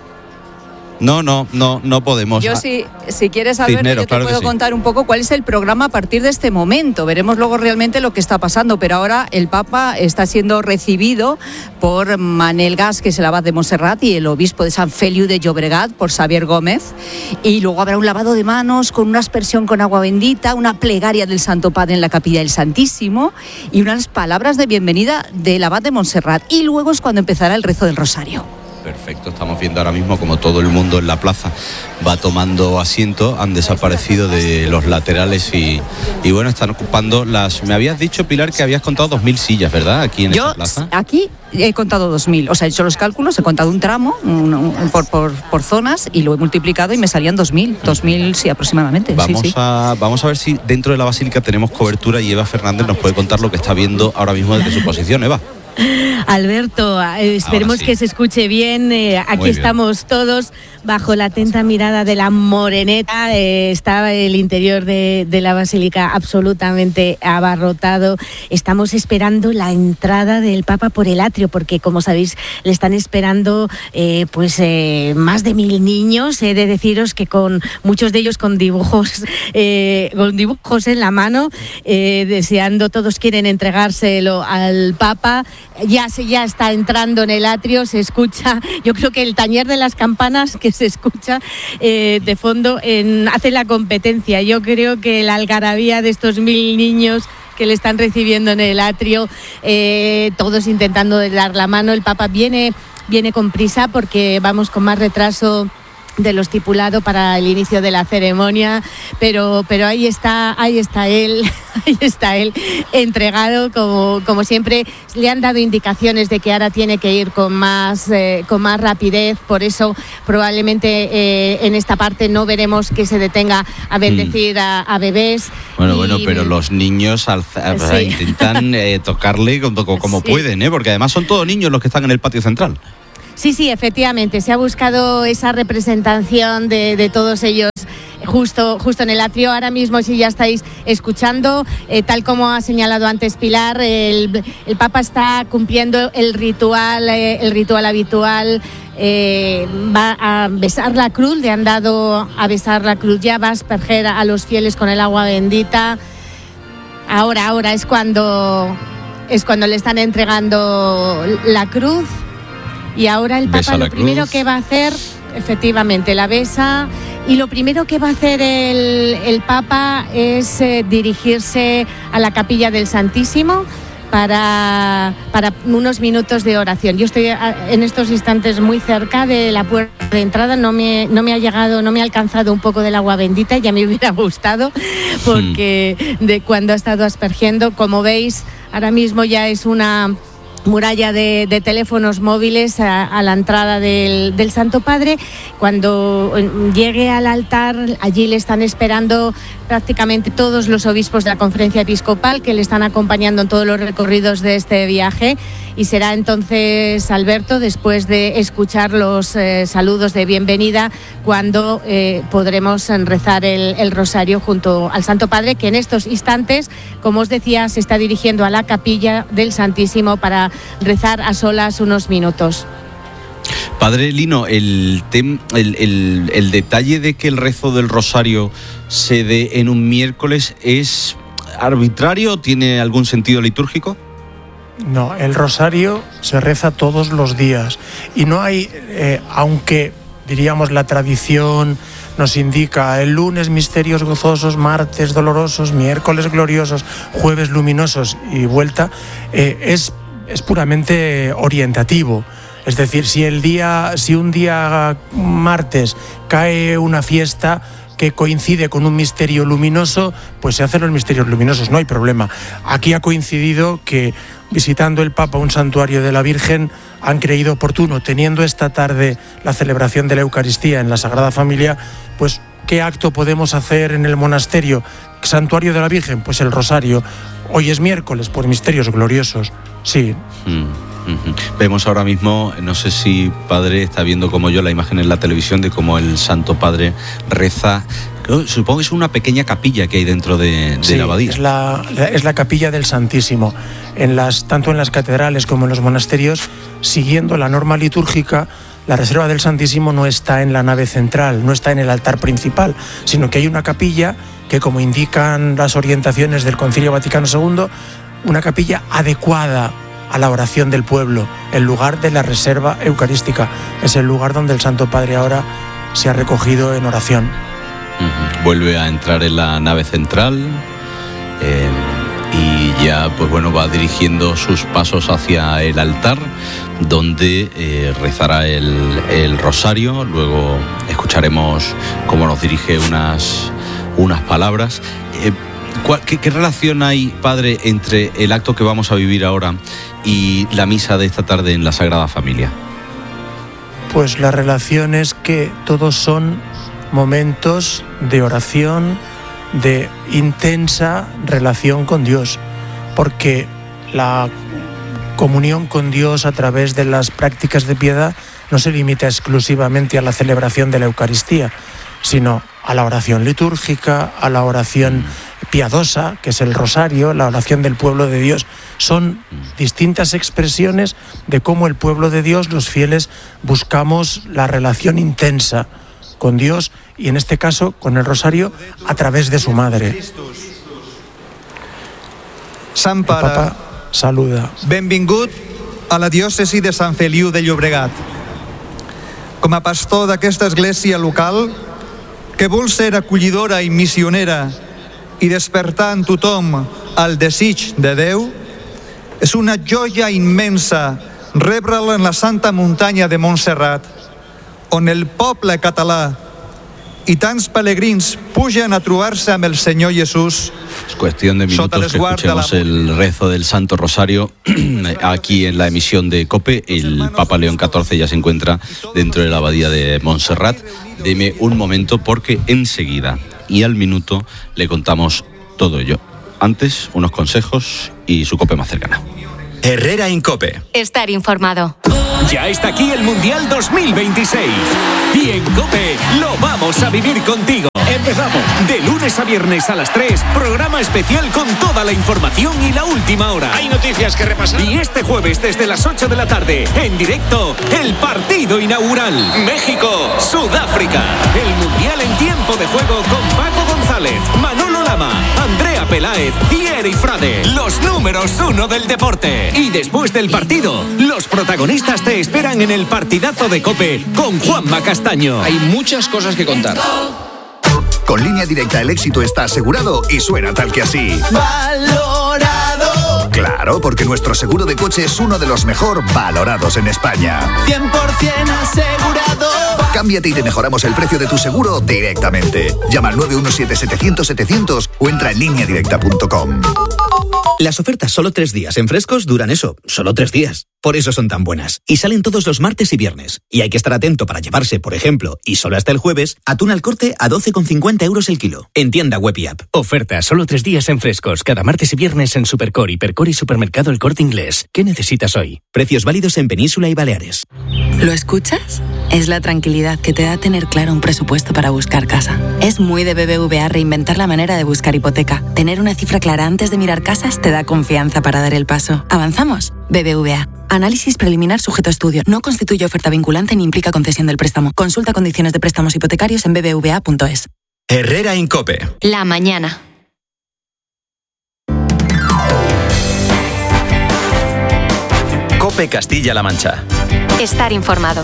No podemos. Yo si quieres saber, Cisneros, yo te puedo contar un poco cuál es el programa a partir de este momento. Veremos luego realmente lo que está pasando, pero ahora el Papa está siendo recibido por Manel Gas, que es el abad de Montserrat, y el obispo de San Feliu de Llobregat, por Xavier Gómez. Y luego habrá un lavado de manos con una aspersión con agua bendita, una plegaria del Santo Padre en la Capilla del Santísimo y unas palabras de bienvenida del abad de Montserrat. Y luego es cuando empezará el rezo del Rosario. Perfecto, estamos viendo ahora mismo como todo el mundo en la plaza va tomando asiento, han desaparecido de los laterales y bueno, están ocupando las... Me habías dicho, Pilar, que habías contado 2.000 sillas, ¿verdad? Aquí en esta plaza. Aquí he contado 2.000, o sea, he hecho los cálculos, he contado un tramo por zonas y lo he multiplicado y me salían 2.000 sí, aproximadamente. Vamos a ver si dentro de la Basílica tenemos cobertura y Eva Fernández nos puede contar lo que está viendo ahora mismo desde su posición. Eva. Alberto, esperemos que se escuche bien. Aquí estamos todos bajo la atenta mirada de la Moreneta. Está el interior de la Basílica absolutamente abarrotado. Estamos esperando la entrada del Papa por el atrio, porque como sabéis le están esperando más de 1.000 niños. He de deciros que con muchos de ellos con dibujos en la mano, deseando, todos quieren entregárselo al Papa. Ya está entrando en el atrio, se escucha, yo creo que el tañer de las campanas que se escucha de fondo hace la competencia. Yo creo que la algarabía de estos 1.000 niños que le están recibiendo en el atrio, todos intentando dar la mano. El Papa viene con prisa porque vamos con más retraso de lo estipulado para el inicio de la ceremonia, pero ahí está él entregado como siempre. Le han dado indicaciones de que ahora tiene que ir con más rapidez, por eso probablemente en esta parte no veremos que se detenga a bendecir a bebés. Bueno, pero los niños intentan tocarle como pueden, porque además son todos niños los que están en el patio central. Sí, efectivamente, se ha buscado esa representación de todos ellos justo en el atrio. Ahora mismo, si ya estáis escuchando, tal como ha señalado antes Pilar, el Papa está cumpliendo el ritual habitual. Va a besar la cruz, le han dado a besar la cruz, ya va a asperger a los fieles con el agua bendita. Ahora es cuando le están entregando la cruz. Y ahora el Papa lo primero que va a hacer, efectivamente, la besa, y lo primero que va a hacer el Papa es dirigirse a la capilla del Santísimo para unos minutos de oración. Yo estoy en estos instantes muy cerca de la puerta de entrada, no me ha alcanzado un poco del agua bendita, ya me hubiera gustado, porque de cuando ha estado aspergiendo, como veis, ahora mismo ya es una muralla de teléfonos móviles a la entrada del Santo Padre. Cuando llegue al altar, allí le están esperando prácticamente todos los obispos de la Conferencia Episcopal, que le están acompañando en todos los recorridos de este viaje, y será entonces, Alberto, después de escuchar los saludos de bienvenida, cuando podremos rezar el rosario junto al Santo Padre, que en estos instantes, como os decía, se está dirigiendo a la capilla del Santísimo para rezar a solas unos minutos. Padre Lino, el detalle de que el rezo del rosario se dé en un miércoles, ¿es arbitrario o tiene algún sentido litúrgico? No, el rosario se reza todos los días y no hay, aunque diríamos la tradición nos indica el lunes misterios gozosos, martes dolorosos, miércoles gloriosos, jueves luminosos y vuelta, es puramente orientativo. Es decir, si un día martes cae una fiesta que coincide con un misterio luminoso, pues se hacen los misterios luminosos, no hay problema. Aquí ha coincidido que, visitando el Papa un santuario de la Virgen, han creído oportuno, teniendo esta tarde la celebración de la Eucaristía en la Sagrada Familia, pues ¿qué acto podemos hacer en el monasterio? ¿Santuario de la Virgen? Pues el rosario. Hoy es miércoles, por misterios gloriosos, sí. Vemos ahora mismo, no sé si Padre está viendo como yo la imagen en la televisión de cómo el Santo Padre reza. Supongo que es una pequeña capilla que hay dentro de la abadía. Es la capilla del Santísimo. Tanto en las catedrales como en los monasterios, siguiendo la norma litúrgica, la reserva del Santísimo no está en la nave central, no está en el altar principal, sino que hay una capilla que, como indican las orientaciones del Concilio Vaticano II, una capilla adecuada a la oración del pueblo, el lugar de la reserva eucarística. Es el lugar donde el Santo Padre ahora se ha recogido en oración. Vuelve a entrar en la nave central y ya va dirigiendo sus pasos hacia el altar, donde rezará el rosario. Luego escucharemos cómo nos dirige unas palabras. ¿Qué relación hay, Padre, entre el acto que vamos a vivir ahora y la misa de esta tarde en la Sagrada Familia? Pues la relación es que todos son momentos de oración, de intensa relación con Dios, porque la comunión con Dios a través de las prácticas de piedad no se limita exclusivamente a la celebración de la Eucaristía, sino a la oración litúrgica, a la oración piadosa, que es el rosario, la oración del pueblo de Dios. Son distintas expresiones de cómo el pueblo de Dios, los fieles, buscamos la relación intensa con Dios y, en este caso, con el rosario a través de su madre. Sant Pare, el Papa saluda. Benvingut a la diòcesi de Sant Feliu de Llobregat. Com a pastor d'aquesta església local, que vol ser acollidora i missionera i despertar en tothom el desig de Déu, és una joia immensa rebre'l en la santa muntanya de Montserrat, on el poble català i tants pelegrins pugen a trobar-se amb el Senyor Jesús. Es cuestión de minutos que escuchemos el rezo del Santo Rosario aquí en la emisión de COPE. El Papa León XIV ya se encuentra dentro de la abadía de Montserrat. Deme un momento porque enseguida y al minuto le contamos todo ello. Antes, unos consejos y su COPE más cercana. Herrera en COPE. Estar informado. Ya está aquí el Mundial 2026. Y en COPE lo vamos a vivir contigo. Empezamos de lunes a viernes a las 3. Programa especial con toda la información y la última hora. Hay noticias que repasar. Y este jueves desde las 8 de la tarde, en directo, el partido inaugural. México-Sudáfrica. El Mundial en tiempo de juego con Paco González, Manolo Lama, Andrea Peláez y Eri Frade. Los números 1 del deporte. Y después del partido, los protagonistas te esperan en el partidazo de COPE con Juanma Castaño. Hay muchas cosas que contar. Con Línea Directa el éxito está asegurado y suena tal que así. ¡Valorado! Claro, porque nuestro seguro de coche es uno de los mejor valorados en España. 100% asegurado. Cámbiate y te mejoramos el precio de tu seguro directamente. Llama al 917-700-700 o entra en lineadirecta.com. Las ofertas solo 3 días en Frescos duran eso, solo 3 días. Por eso son tan buenas. Y salen todos los martes y viernes. Y hay que estar atento para llevarse, por ejemplo, y solo hasta el jueves, atún al corte a 12,50 euros el kilo. En tienda web y app. Oferta solo 3 días en Frescos. Cada martes y viernes en Supercore, Hipercore y Supermercado El Corte Inglés. ¿Qué necesitas hoy? Precios válidos en Península y Baleares. ¿Lo escuchas? Es la tranquilidad que te da tener claro un presupuesto para buscar casa. Es muy de BBVA reinventar la manera de buscar hipoteca. Tener una cifra clara antes de mirar casas te da confianza para dar el paso. ¿Avanzamos? BBVA. Análisis preliminar sujeto a estudio. No constituye oferta vinculante ni implica concesión del préstamo. Consulta condiciones de préstamos hipotecarios en bbva.es. Herrera en COPE. La mañana. COPE Castilla-La Mancha. Estar informado.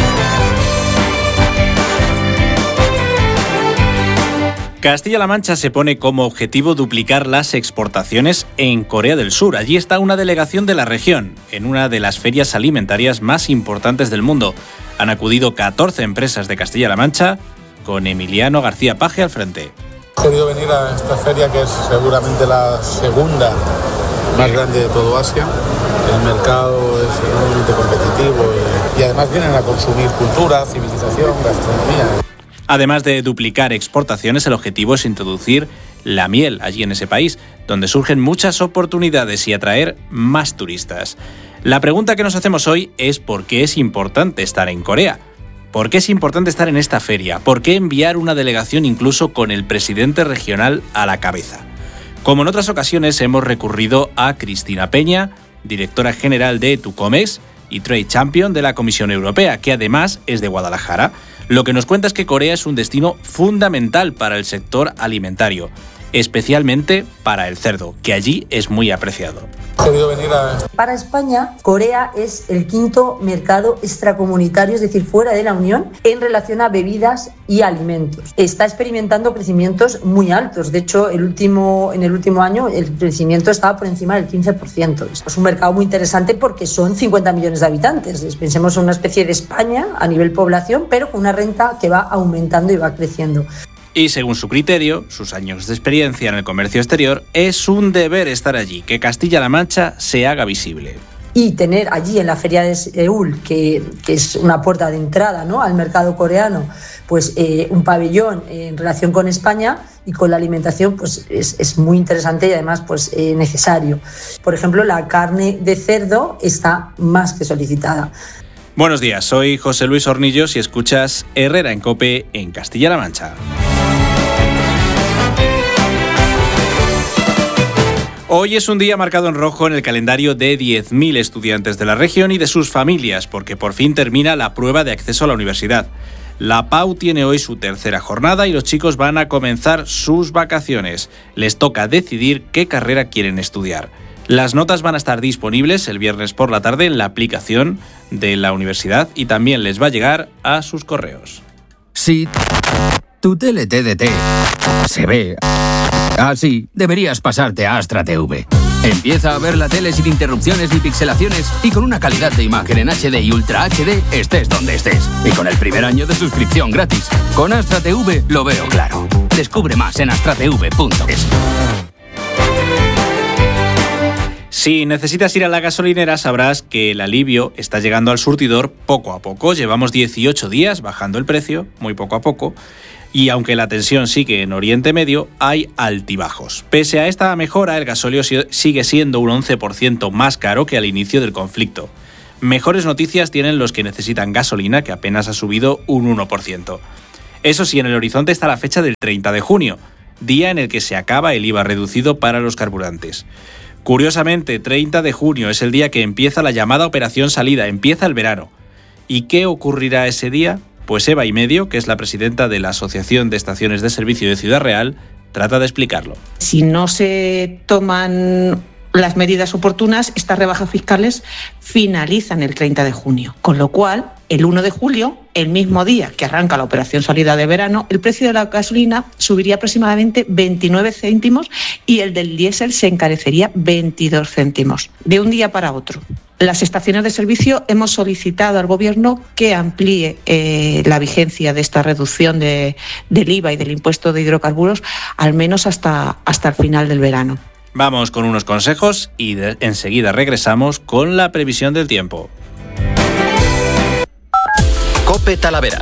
Castilla-La Mancha se pone como objetivo duplicar las exportaciones en Corea del Sur. Allí está una delegación de la región, en una de las ferias alimentarias más importantes del mundo. Han acudido 14 empresas de Castilla-La Mancha, con Emiliano García Paje al frente. He querido venir a esta feria, que es seguramente la segunda más grande de todo Asia. El mercado es enormemente competitivo y además vienen a consumir cultura, civilización, gastronomía. Además de duplicar exportaciones, el objetivo es introducir la miel allí en ese país, donde surgen muchas oportunidades y atraer más turistas. La pregunta que nos hacemos hoy es ¿por qué es importante estar en Corea? ¿Por qué es importante estar en esta feria? ¿Por qué enviar una delegación incluso con el presidente regional a la cabeza? Como en otras ocasiones hemos recurrido a Cristina Peña, directora general de Tucomex y Trade Champion de la Comisión Europea, que además es de Guadalajara. Lo que nos cuenta es que Corea es un destino fundamental para el sector alimentario, especialmente para el cerdo, que allí es muy apreciado. Para España, Corea es el quinto mercado extracomunitario, es decir, fuera de la Unión, en relación a bebidas y alimentos. Está experimentando crecimientos muy altos. De hecho, en el último año el crecimiento estaba por encima del 15%. Es un mercado muy interesante porque son 50 millones de habitantes. Pensemos en una especie de España a nivel población, pero con una renta que va aumentando y va creciendo. Y según su criterio, sus años de experiencia en el comercio exterior, es un deber estar allí, que Castilla-La Mancha se haga visible. Y tener allí en la feria de Seúl, que es una puerta de entrada, ¿no?, al mercado coreano, pues un pabellón en relación con España y con la alimentación, pues es muy interesante y además pues necesario. Por ejemplo, la carne de cerdo está más que solicitada. Buenos días, soy José Luis Hornillos y escuchas Herrera en COPE en Castilla-La Mancha. Hoy es un día marcado en rojo en el calendario de 10.000 estudiantes de la región y de sus familias, porque por fin termina la prueba de acceso a la universidad. La PAU tiene hoy su tercera jornada y los chicos van a comenzar sus vacaciones. Les toca decidir qué carrera quieren estudiar. Las notas van a estar disponibles el viernes por la tarde en la aplicación de la universidad y también les va a llegar a sus correos. Si tu tele TDT se ve así, deberías pasarte a Astra TV. Empieza a ver la tele sin interrupciones ni pixelaciones y con una calidad de imagen en HD y Ultra HD, estés donde estés. Y con el primer año de suscripción gratis. Con Astra TV lo veo claro. Descubre más en astratv.es. Si necesitas ir a la gasolinera, sabrás que el alivio está llegando al surtidor poco a poco. Llevamos 18 días bajando el precio, muy poco a poco. Y aunque la tensión sigue en Oriente Medio, hay altibajos. Pese a esta mejora, el gasóleo sigue siendo un 11% más caro que al inicio del conflicto. Mejores noticias tienen los que necesitan gasolina, que apenas ha subido un 1%. Eso sí, en el horizonte está la fecha del 30 de junio, día en el que se acaba el IVA reducido para los carburantes. Curiosamente, 30 de junio es el día que empieza la llamada Operación Salida, empieza el verano. ¿Y qué ocurrirá ese día? Pues Eva y Medio, que es la presidenta de la Asociación de Estaciones de Servicio de Ciudad Real, trata de explicarlo. Si no se toman las medidas oportunas, estas rebajas fiscales finalizan el 30 de junio. Con lo cual, el 1 de julio, el mismo día que arranca la operación salida de verano, el precio de la gasolina subiría aproximadamente 29 céntimos y el del diésel se encarecería 22 céntimos, de un día para otro. Las estaciones de servicio hemos solicitado al Gobierno que amplíe la vigencia de esta reducción del IVA y del impuesto de hidrocarburos al menos hasta el final del verano. Vamos con unos consejos y enseguida regresamos con la previsión del tiempo. COPE Talavera.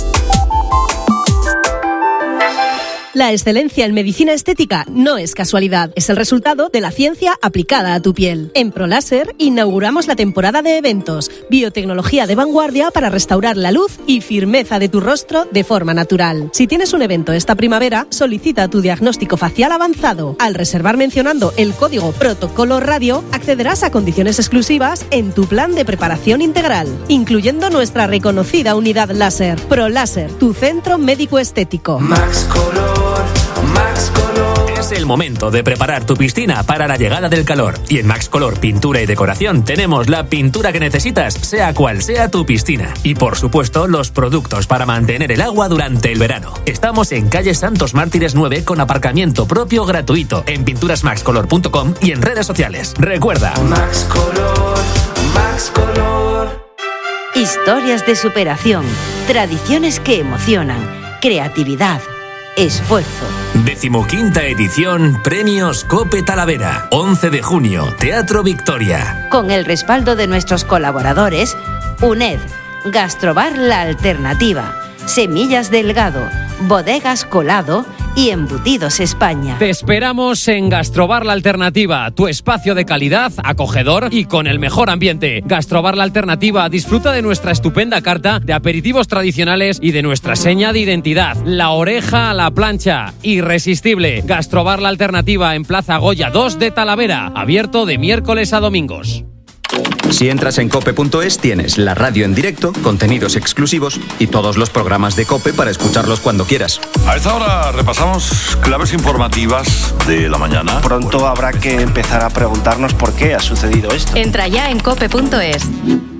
La excelencia en medicina estética no es casualidad, es el resultado de la ciencia aplicada a tu piel. En ProLáser inauguramos la temporada de eventos, biotecnología de vanguardia para restaurar la luz y firmeza de tu rostro de forma natural. Si tienes un evento esta primavera, solicita tu diagnóstico facial avanzado. Al reservar mencionando el código Protocolo Radio, accederás a condiciones exclusivas en tu plan de preparación integral, incluyendo nuestra reconocida unidad láser. ProLáser, tu centro médico estético. Max Color. Es el momento de preparar tu piscina para la llegada del calor. Y en Max Color Pintura y Decoración tenemos la pintura que necesitas, sea cual sea tu piscina. Y por supuesto, los productos para mantener el agua durante el verano. Estamos en calle Santos Mártires 9 con aparcamiento propio gratuito en pinturasmaxcolor.com y en redes sociales. Recuerda, Max Color, Max Color. Historias de superación, tradiciones que emocionan, creatividad, esfuerzo. 15ª edición Premios COPE Talavera. 11 de junio, Teatro Victoria. Con el respaldo de nuestros colaboradores, UNED, Gastrobar La Alternativa, Semillas Delgado, Bodegas Colado y Embutidos España. Te esperamos en Gastrobar La Alternativa, tu espacio de calidad, acogedor y con el mejor ambiente. Gastrobar La Alternativa disfruta de nuestra estupenda carta de aperitivos tradicionales y de nuestra seña de identidad, la oreja a la plancha, irresistible. Gastrobar La Alternativa en Plaza Goya 2 de Talavera, abierto de miércoles a domingos. Si entras en cope.es tienes la radio en directo, contenidos exclusivos y todos los programas de COPE para escucharlos cuando quieras. A esta hora repasamos claves informativas de la mañana. Pronto habrá que empezar a preguntarnos por qué ha sucedido esto. Entra ya en cope.es.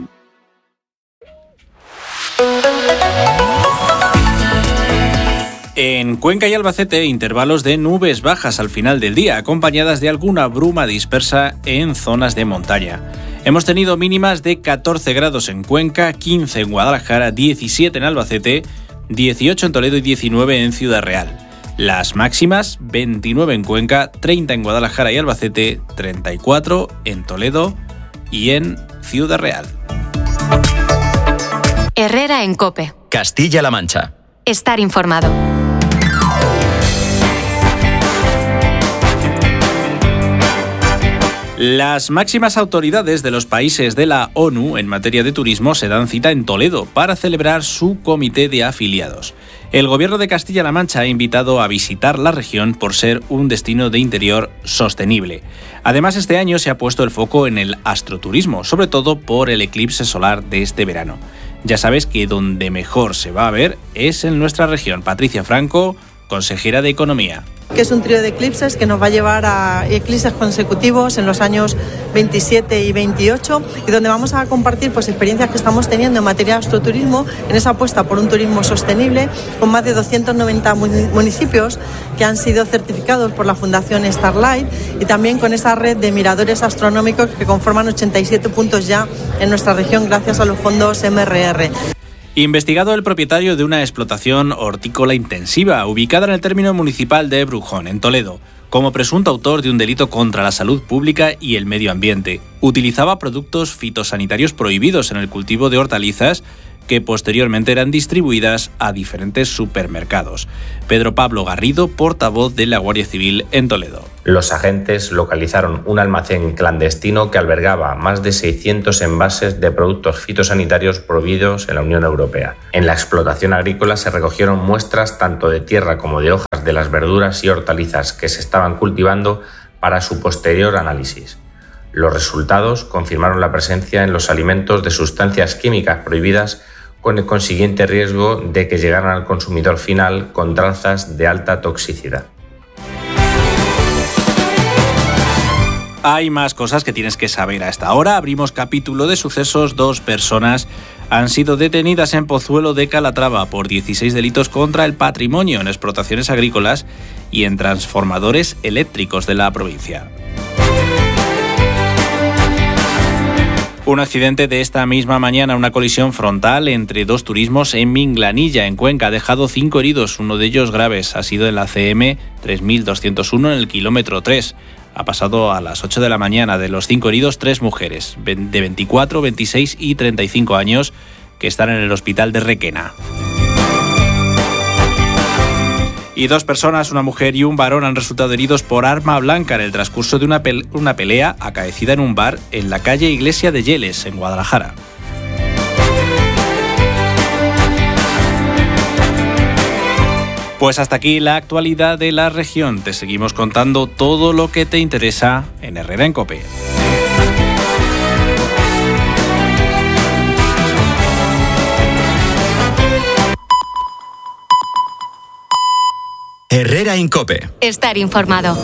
En Cuenca y Albacete, intervalos de nubes bajas al final del día, acompañadas de alguna bruma dispersa en zonas de montaña. Hemos tenido mínimas de 14 grados en Cuenca, 15 en Guadalajara, 17 en Albacete, 18 en Toledo y 19 en Ciudad Real. Las máximas, 29 en Cuenca, 30 en Guadalajara y Albacete, 34 en Toledo y en Ciudad Real. Herrera en COPE. Castilla-La Mancha. Estar informado. Las máximas autoridades de los países de la ONU en materia de turismo se dan cita en Toledo para celebrar su comité de afiliados. El gobierno de Castilla-La Mancha ha invitado a visitar la región por ser un destino de interior sostenible. Además, este año se ha puesto el foco en el astroturismo, sobre todo por el eclipse solar de este verano. Ya sabes que donde mejor se va a ver es en nuestra región. Patricia Franco, consejera de Economía. que es un trío de eclipses que nos va a llevar a eclipses consecutivos en los años 27 y 28 y donde vamos a compartir pues experiencias que estamos teniendo en materia de astroturismo, en esa apuesta por un turismo sostenible, con más de 290 municipios que han sido certificados por la Fundación Starlight y también con esa red de miradores astronómicos que conforman 87 puntos ya en nuestra región gracias a los fondos MRR. Investigado el propietario de una explotación hortícola intensiva ubicada en el término municipal de Brujón, en Toledo, como presunto autor de un delito contra la salud pública y el medio ambiente. Utilizaba productos fitosanitarios prohibidos en el cultivo de hortalizas que posteriormente eran distribuidas a diferentes supermercados. Pedro Pablo Garrido, portavoz de la Guardia Civil en Toledo. Los agentes localizaron un almacén clandestino que albergaba más de 600 envases de productos fitosanitarios prohibidos en la Unión Europea. En la explotación agrícola se recogieron muestras tanto de tierra como de hojas de las verduras y hortalizas que se estaban cultivando para su posterior análisis. Los resultados confirmaron la presencia en los alimentos de sustancias químicas prohibidas, con el consiguiente riesgo de que llegaran al consumidor final con trazas de alta toxicidad. Hay más cosas que tienes que saber a esta hora. Abrimos capítulo de sucesos. 2 personas han sido detenidas en Pozuelo de Calatrava por 16 delitos contra el patrimonio en explotaciones agrícolas y en transformadores eléctricos de la provincia. Un accidente de esta misma mañana, una colisión frontal entre 2 turismos en Minglanilla, en Cuenca, ha dejado 5 heridos, uno de ellos graves. Ha sido en la CM 3201 en el kilómetro 3. Ha pasado a las 8 de la mañana. De los 5 heridos, 3 mujeres, de 24, 26 y 35 años, que están en el hospital de Requena. Y 2 personas, una mujer y un varón, han resultado heridos por arma blanca en el transcurso de una pelea acaecida en un bar en la calle Iglesia de Yeles, en Guadalajara. Pues hasta aquí la actualidad de la región. Te seguimos contando todo lo que te interesa en Herrera en COPE. Herrera en COPE. Estar informado.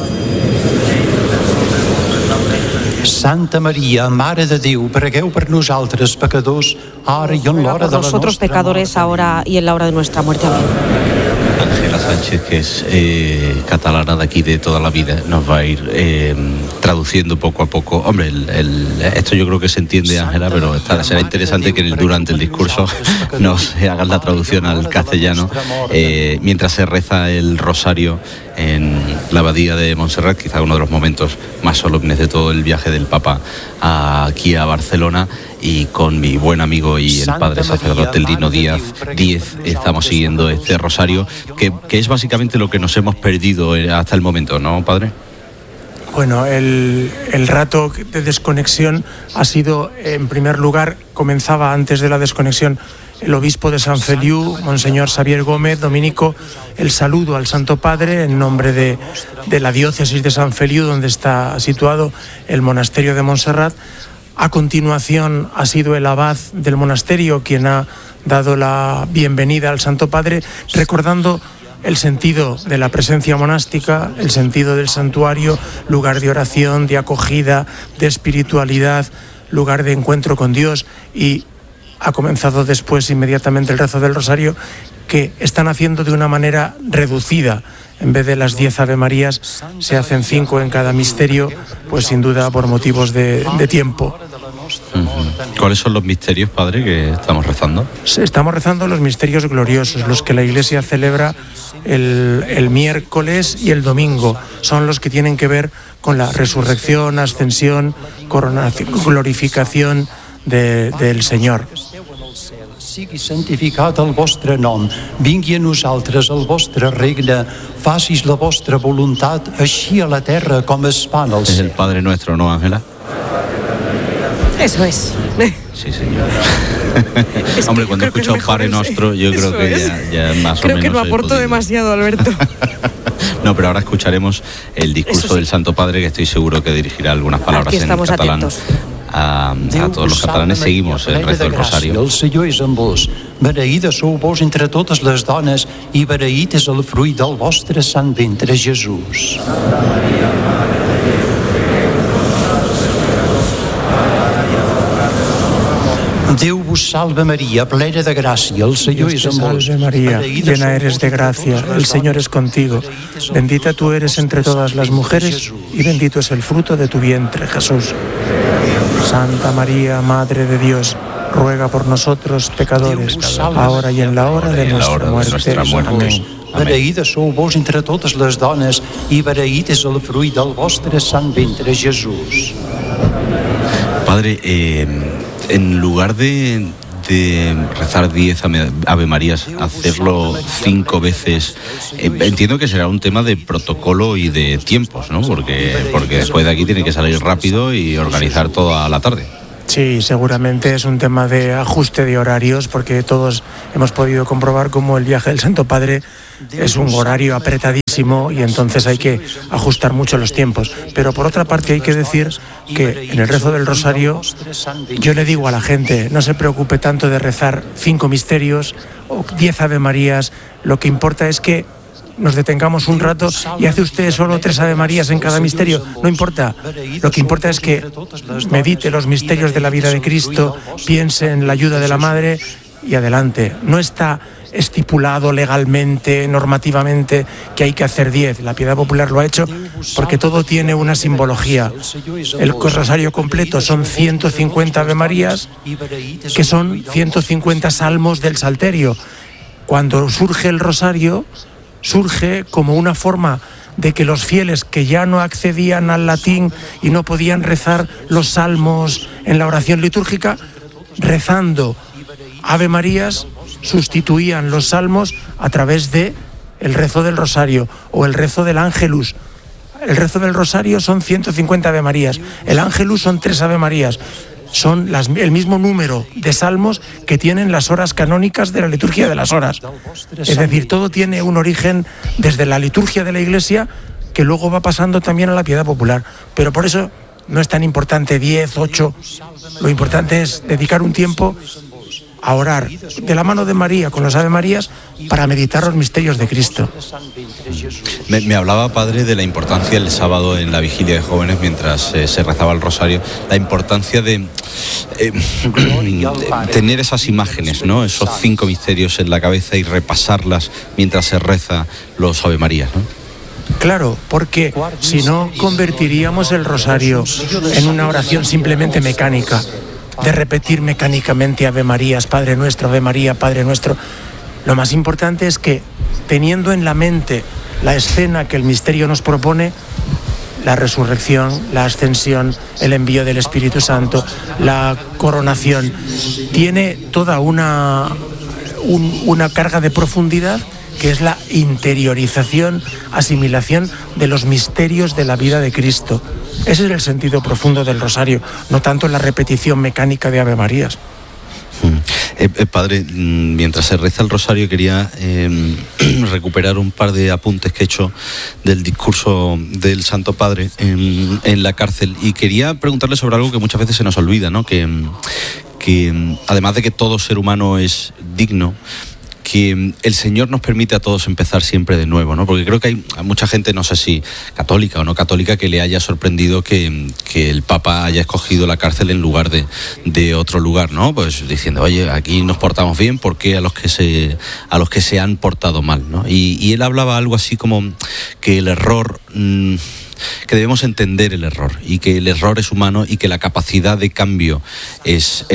Santa María, Mare de Déu, pregueu per nosaltres pecadors, ara y en l'hora de la nosotros pecadores, ahora y en la hora de nuestra muerte. Amén. Ángela Sánchez, que es catalana de aquí de toda la vida, nos va a ir traduciendo poco a poco. Hombre, esto yo creo que se entiende, Ángela, pero será interesante que durante el discurso nos hagan la traducción al castellano mientras se reza el rosario en la abadía de Montserrat, quizá uno de los momentos más solemnes de todo el viaje del Papa aquí a Barcelona. Y con mi buen amigo y el padre sacerdote Lino Díaz estamos siguiendo este rosario, que es básicamente lo que nos hemos perdido hasta el momento, ¿no, padre? Bueno, el rato de desconexión ha sido, en primer lugar, comenzaba antes de la desconexión el obispo de Sant Feliu, Monseñor Xavier Gómez, dominico, el saludo al Santo Padre en nombre de la diócesis de Sant Feliu, donde está situado el monasterio de Montserrat. A continuación ha sido el abad del monasterio quien ha dado la bienvenida al Santo Padre, recordando el sentido de la presencia monástica, el sentido del santuario, lugar de oración, de acogida, de espiritualidad, lugar de encuentro con Dios, y ha comenzado después inmediatamente el rezo del rosario, que están haciendo de una manera reducida. En vez de las 10 Ave Marías, se hacen 5 en cada misterio, pues sin duda por motivos de tiempo. ¿Cuáles son los misterios, padre, que estamos rezando? Estamos rezando los misterios gloriosos, los que la Iglesia celebra el miércoles y el domingo. Son los que tienen que ver con la resurrección, ascensión, coronación, glorificación del Señor. Sigui santificat el vostre nom, vingui a nosaltres el vostre regne, facis la vostra voluntat, així a la terra com es fa en el cielo. Es el Padre Nuestro, ¿no, Ángela? Eso es. Sí, señor. Hombre, cuando escucho Padre Nuestro, yo creo que ya más o menos... Creo que no aporto demasiado, Alberto. No, pero ahora escucharemos el discurso del Santo Padre, que estoy seguro que dirigirá algunas palabras en catalán. A todos los catalanes. Seguimos el rezo del rosario. El Senyor és amb vos. Beneïda sou vos entre totes les dones i beneït és el fruit del vostre sant ventre, Jesús. Déu vos salve María, plena de gràcia, el Señor es amb vos. Salve María, llena eres de gracia, el Señor es contigo. Bendita tú eres entre todas las mujeres y bendito es el fruto de tu vientre, Jesús. Santa María, Madre de Dios, ruega por nosotros pecadores, ahora y en la hora de nuestra muerte. Amén. Beneïda sou vos entre totes les dones i beneït és el fruit del vostre sant ventre, Jesús. Padre, en lugar de rezar 10 Ave Marías, hacerlo 5 veces, entiendo que será un tema de protocolo y de tiempos, ¿no? Porque después de aquí tiene que salir rápido y organizar toda la tarde. Sí, seguramente es un tema de ajuste de horarios, porque todos hemos podido comprobar cómo el viaje del Santo Padre es un horario apretadísimo y entonces hay que ajustar mucho los tiempos. Pero por otra parte hay que decir que en el rezo del Rosario yo le digo a la gente, no se preocupe tanto de rezar 5 misterios o 10 Ave Marías, lo que importa es que nos detengamos un rato y hace usted solo 3 Ave Marías en cada misterio, no importa. Lo que importa es que medite los misterios de la vida de Cristo, piense en la ayuda de la Madre y adelante. No está estipulado legalmente, normativamente, que hay que hacer 10. La piedad popular lo ha hecho porque todo tiene una simbología. El rosario completo son 150 Ave Marías, que son 150 salmos del Salterio. Cuando surge el rosario, surge como una forma de que los fieles que ya no accedían al latín y no podían rezar los salmos en la oración litúrgica, rezando Ave Marías, sustituían los salmos a través de el rezo del rosario o el rezo del ángelus. El rezo del rosario son 150 Ave Marías, el ángelus son 3 Ave Marías. Son el mismo número de salmos que tienen las horas canónicas de la liturgia de las horas. Es decir, todo tiene un origen desde la liturgia de la Iglesia que luego va pasando también a la piedad popular. Pero por eso no es tan importante 10, 8. Lo importante es dedicar un tiempo a orar de la mano de María con las Ave Marías para meditar los misterios de Cristo. Me hablaba, padre, de la importancia el sábado en la vigilia de jóvenes mientras se rezaba el rosario, la importancia de tener esas imágenes, ¿no? Esos 5 misterios en la cabeza y repasarlas mientras se reza los Ave Marías, ¿no? Claro, porque si no convertiríamos el rosario en una oración simplemente mecánica, de repetir mecánicamente Ave Marías, Padre Nuestro, Ave María, Padre Nuestro. Lo más importante es que, teniendo en la mente la escena que el misterio nos propone, la resurrección, la ascensión, el envío del Espíritu Santo, la coronación, tiene toda una carga de profundidad que es la interiorización, asimilación de los misterios de la vida de Cristo. Ese es el sentido profundo del rosario, no tanto la repetición mecánica de Ave Marías. Padre, mientras se reza el rosario quería recuperar un par de apuntes que he hecho del discurso del Santo Padre en la cárcel, y quería preguntarle sobre algo que muchas veces se nos olvida, ¿no? Que además de que todo ser humano es digno, que el Señor nos permite a todos empezar siempre de nuevo, ¿no? Porque creo que hay mucha gente, no sé si católica o no católica, que le haya sorprendido que el Papa haya escogido la cárcel en lugar de otro lugar, ¿no? Pues diciendo, oye, aquí nos portamos bien, ¿por qué a los que se han portado mal, ¿no? Y él hablaba algo así como que el error, que debemos entender el error y que el error es humano y que la capacidad de cambio es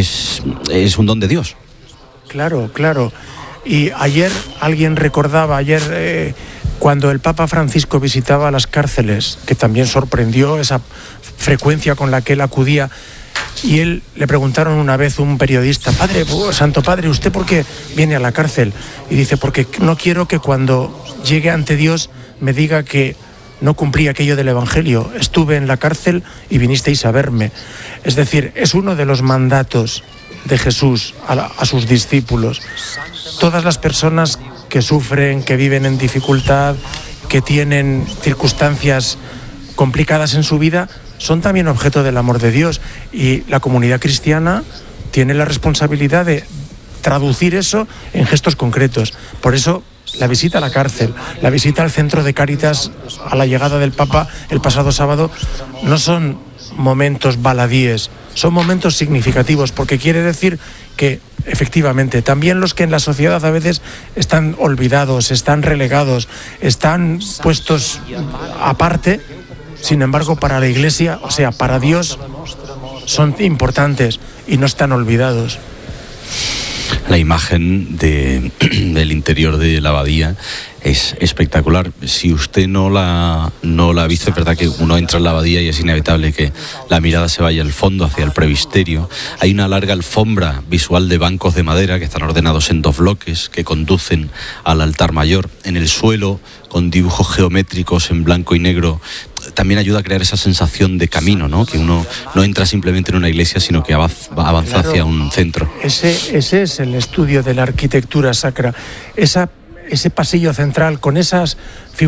un don de Dios. Claro. Y ayer alguien recordaba, cuando el Papa Francisco visitaba las cárceles, que también sorprendió esa frecuencia con la que él acudía, y él le preguntaron una vez un periodista, Santo Padre, ¿usted por qué viene a la cárcel? Y dice, porque no quiero que cuando llegue ante Dios me diga que no cumplí aquello del Evangelio, estuve en la cárcel y vinisteis a verme. Es decir, es uno de los mandatos de Jesús a sus discípulos. Todas las personas que sufren, que viven en dificultad, que tienen circunstancias complicadas en su vida, son también objeto del amor de Dios, y la comunidad cristiana tiene la responsabilidad de traducir eso en gestos concretos. Por eso la visita a la cárcel, la visita al centro de Cáritas a la llegada del Papa el pasado sábado no son momentos baladíes, son momentos significativos, porque quiere decir que efectivamente también los que en la sociedad a veces están olvidados, están relegados, están puestos aparte, sin embargo para la Iglesia, o sea, para Dios, son importantes y no están olvidados. La imagen del interior de la abadía es espectacular. Si usted no la ha visto, es verdad que uno entra en la abadía y es inevitable que la mirada se vaya al fondo, hacia el presbiterio. Hay una larga alfombra visual de bancos de madera que están ordenados en 2 bloques que conducen al altar mayor. En el suelo, con dibujos geométricos en blanco y negro, también ayuda a crear esa sensación de camino, ¿no? Que uno no entra simplemente en una iglesia, sino que avanza hacia un centro. Ese es el estudio de la arquitectura sacra. Ese pasillo central con esas figuras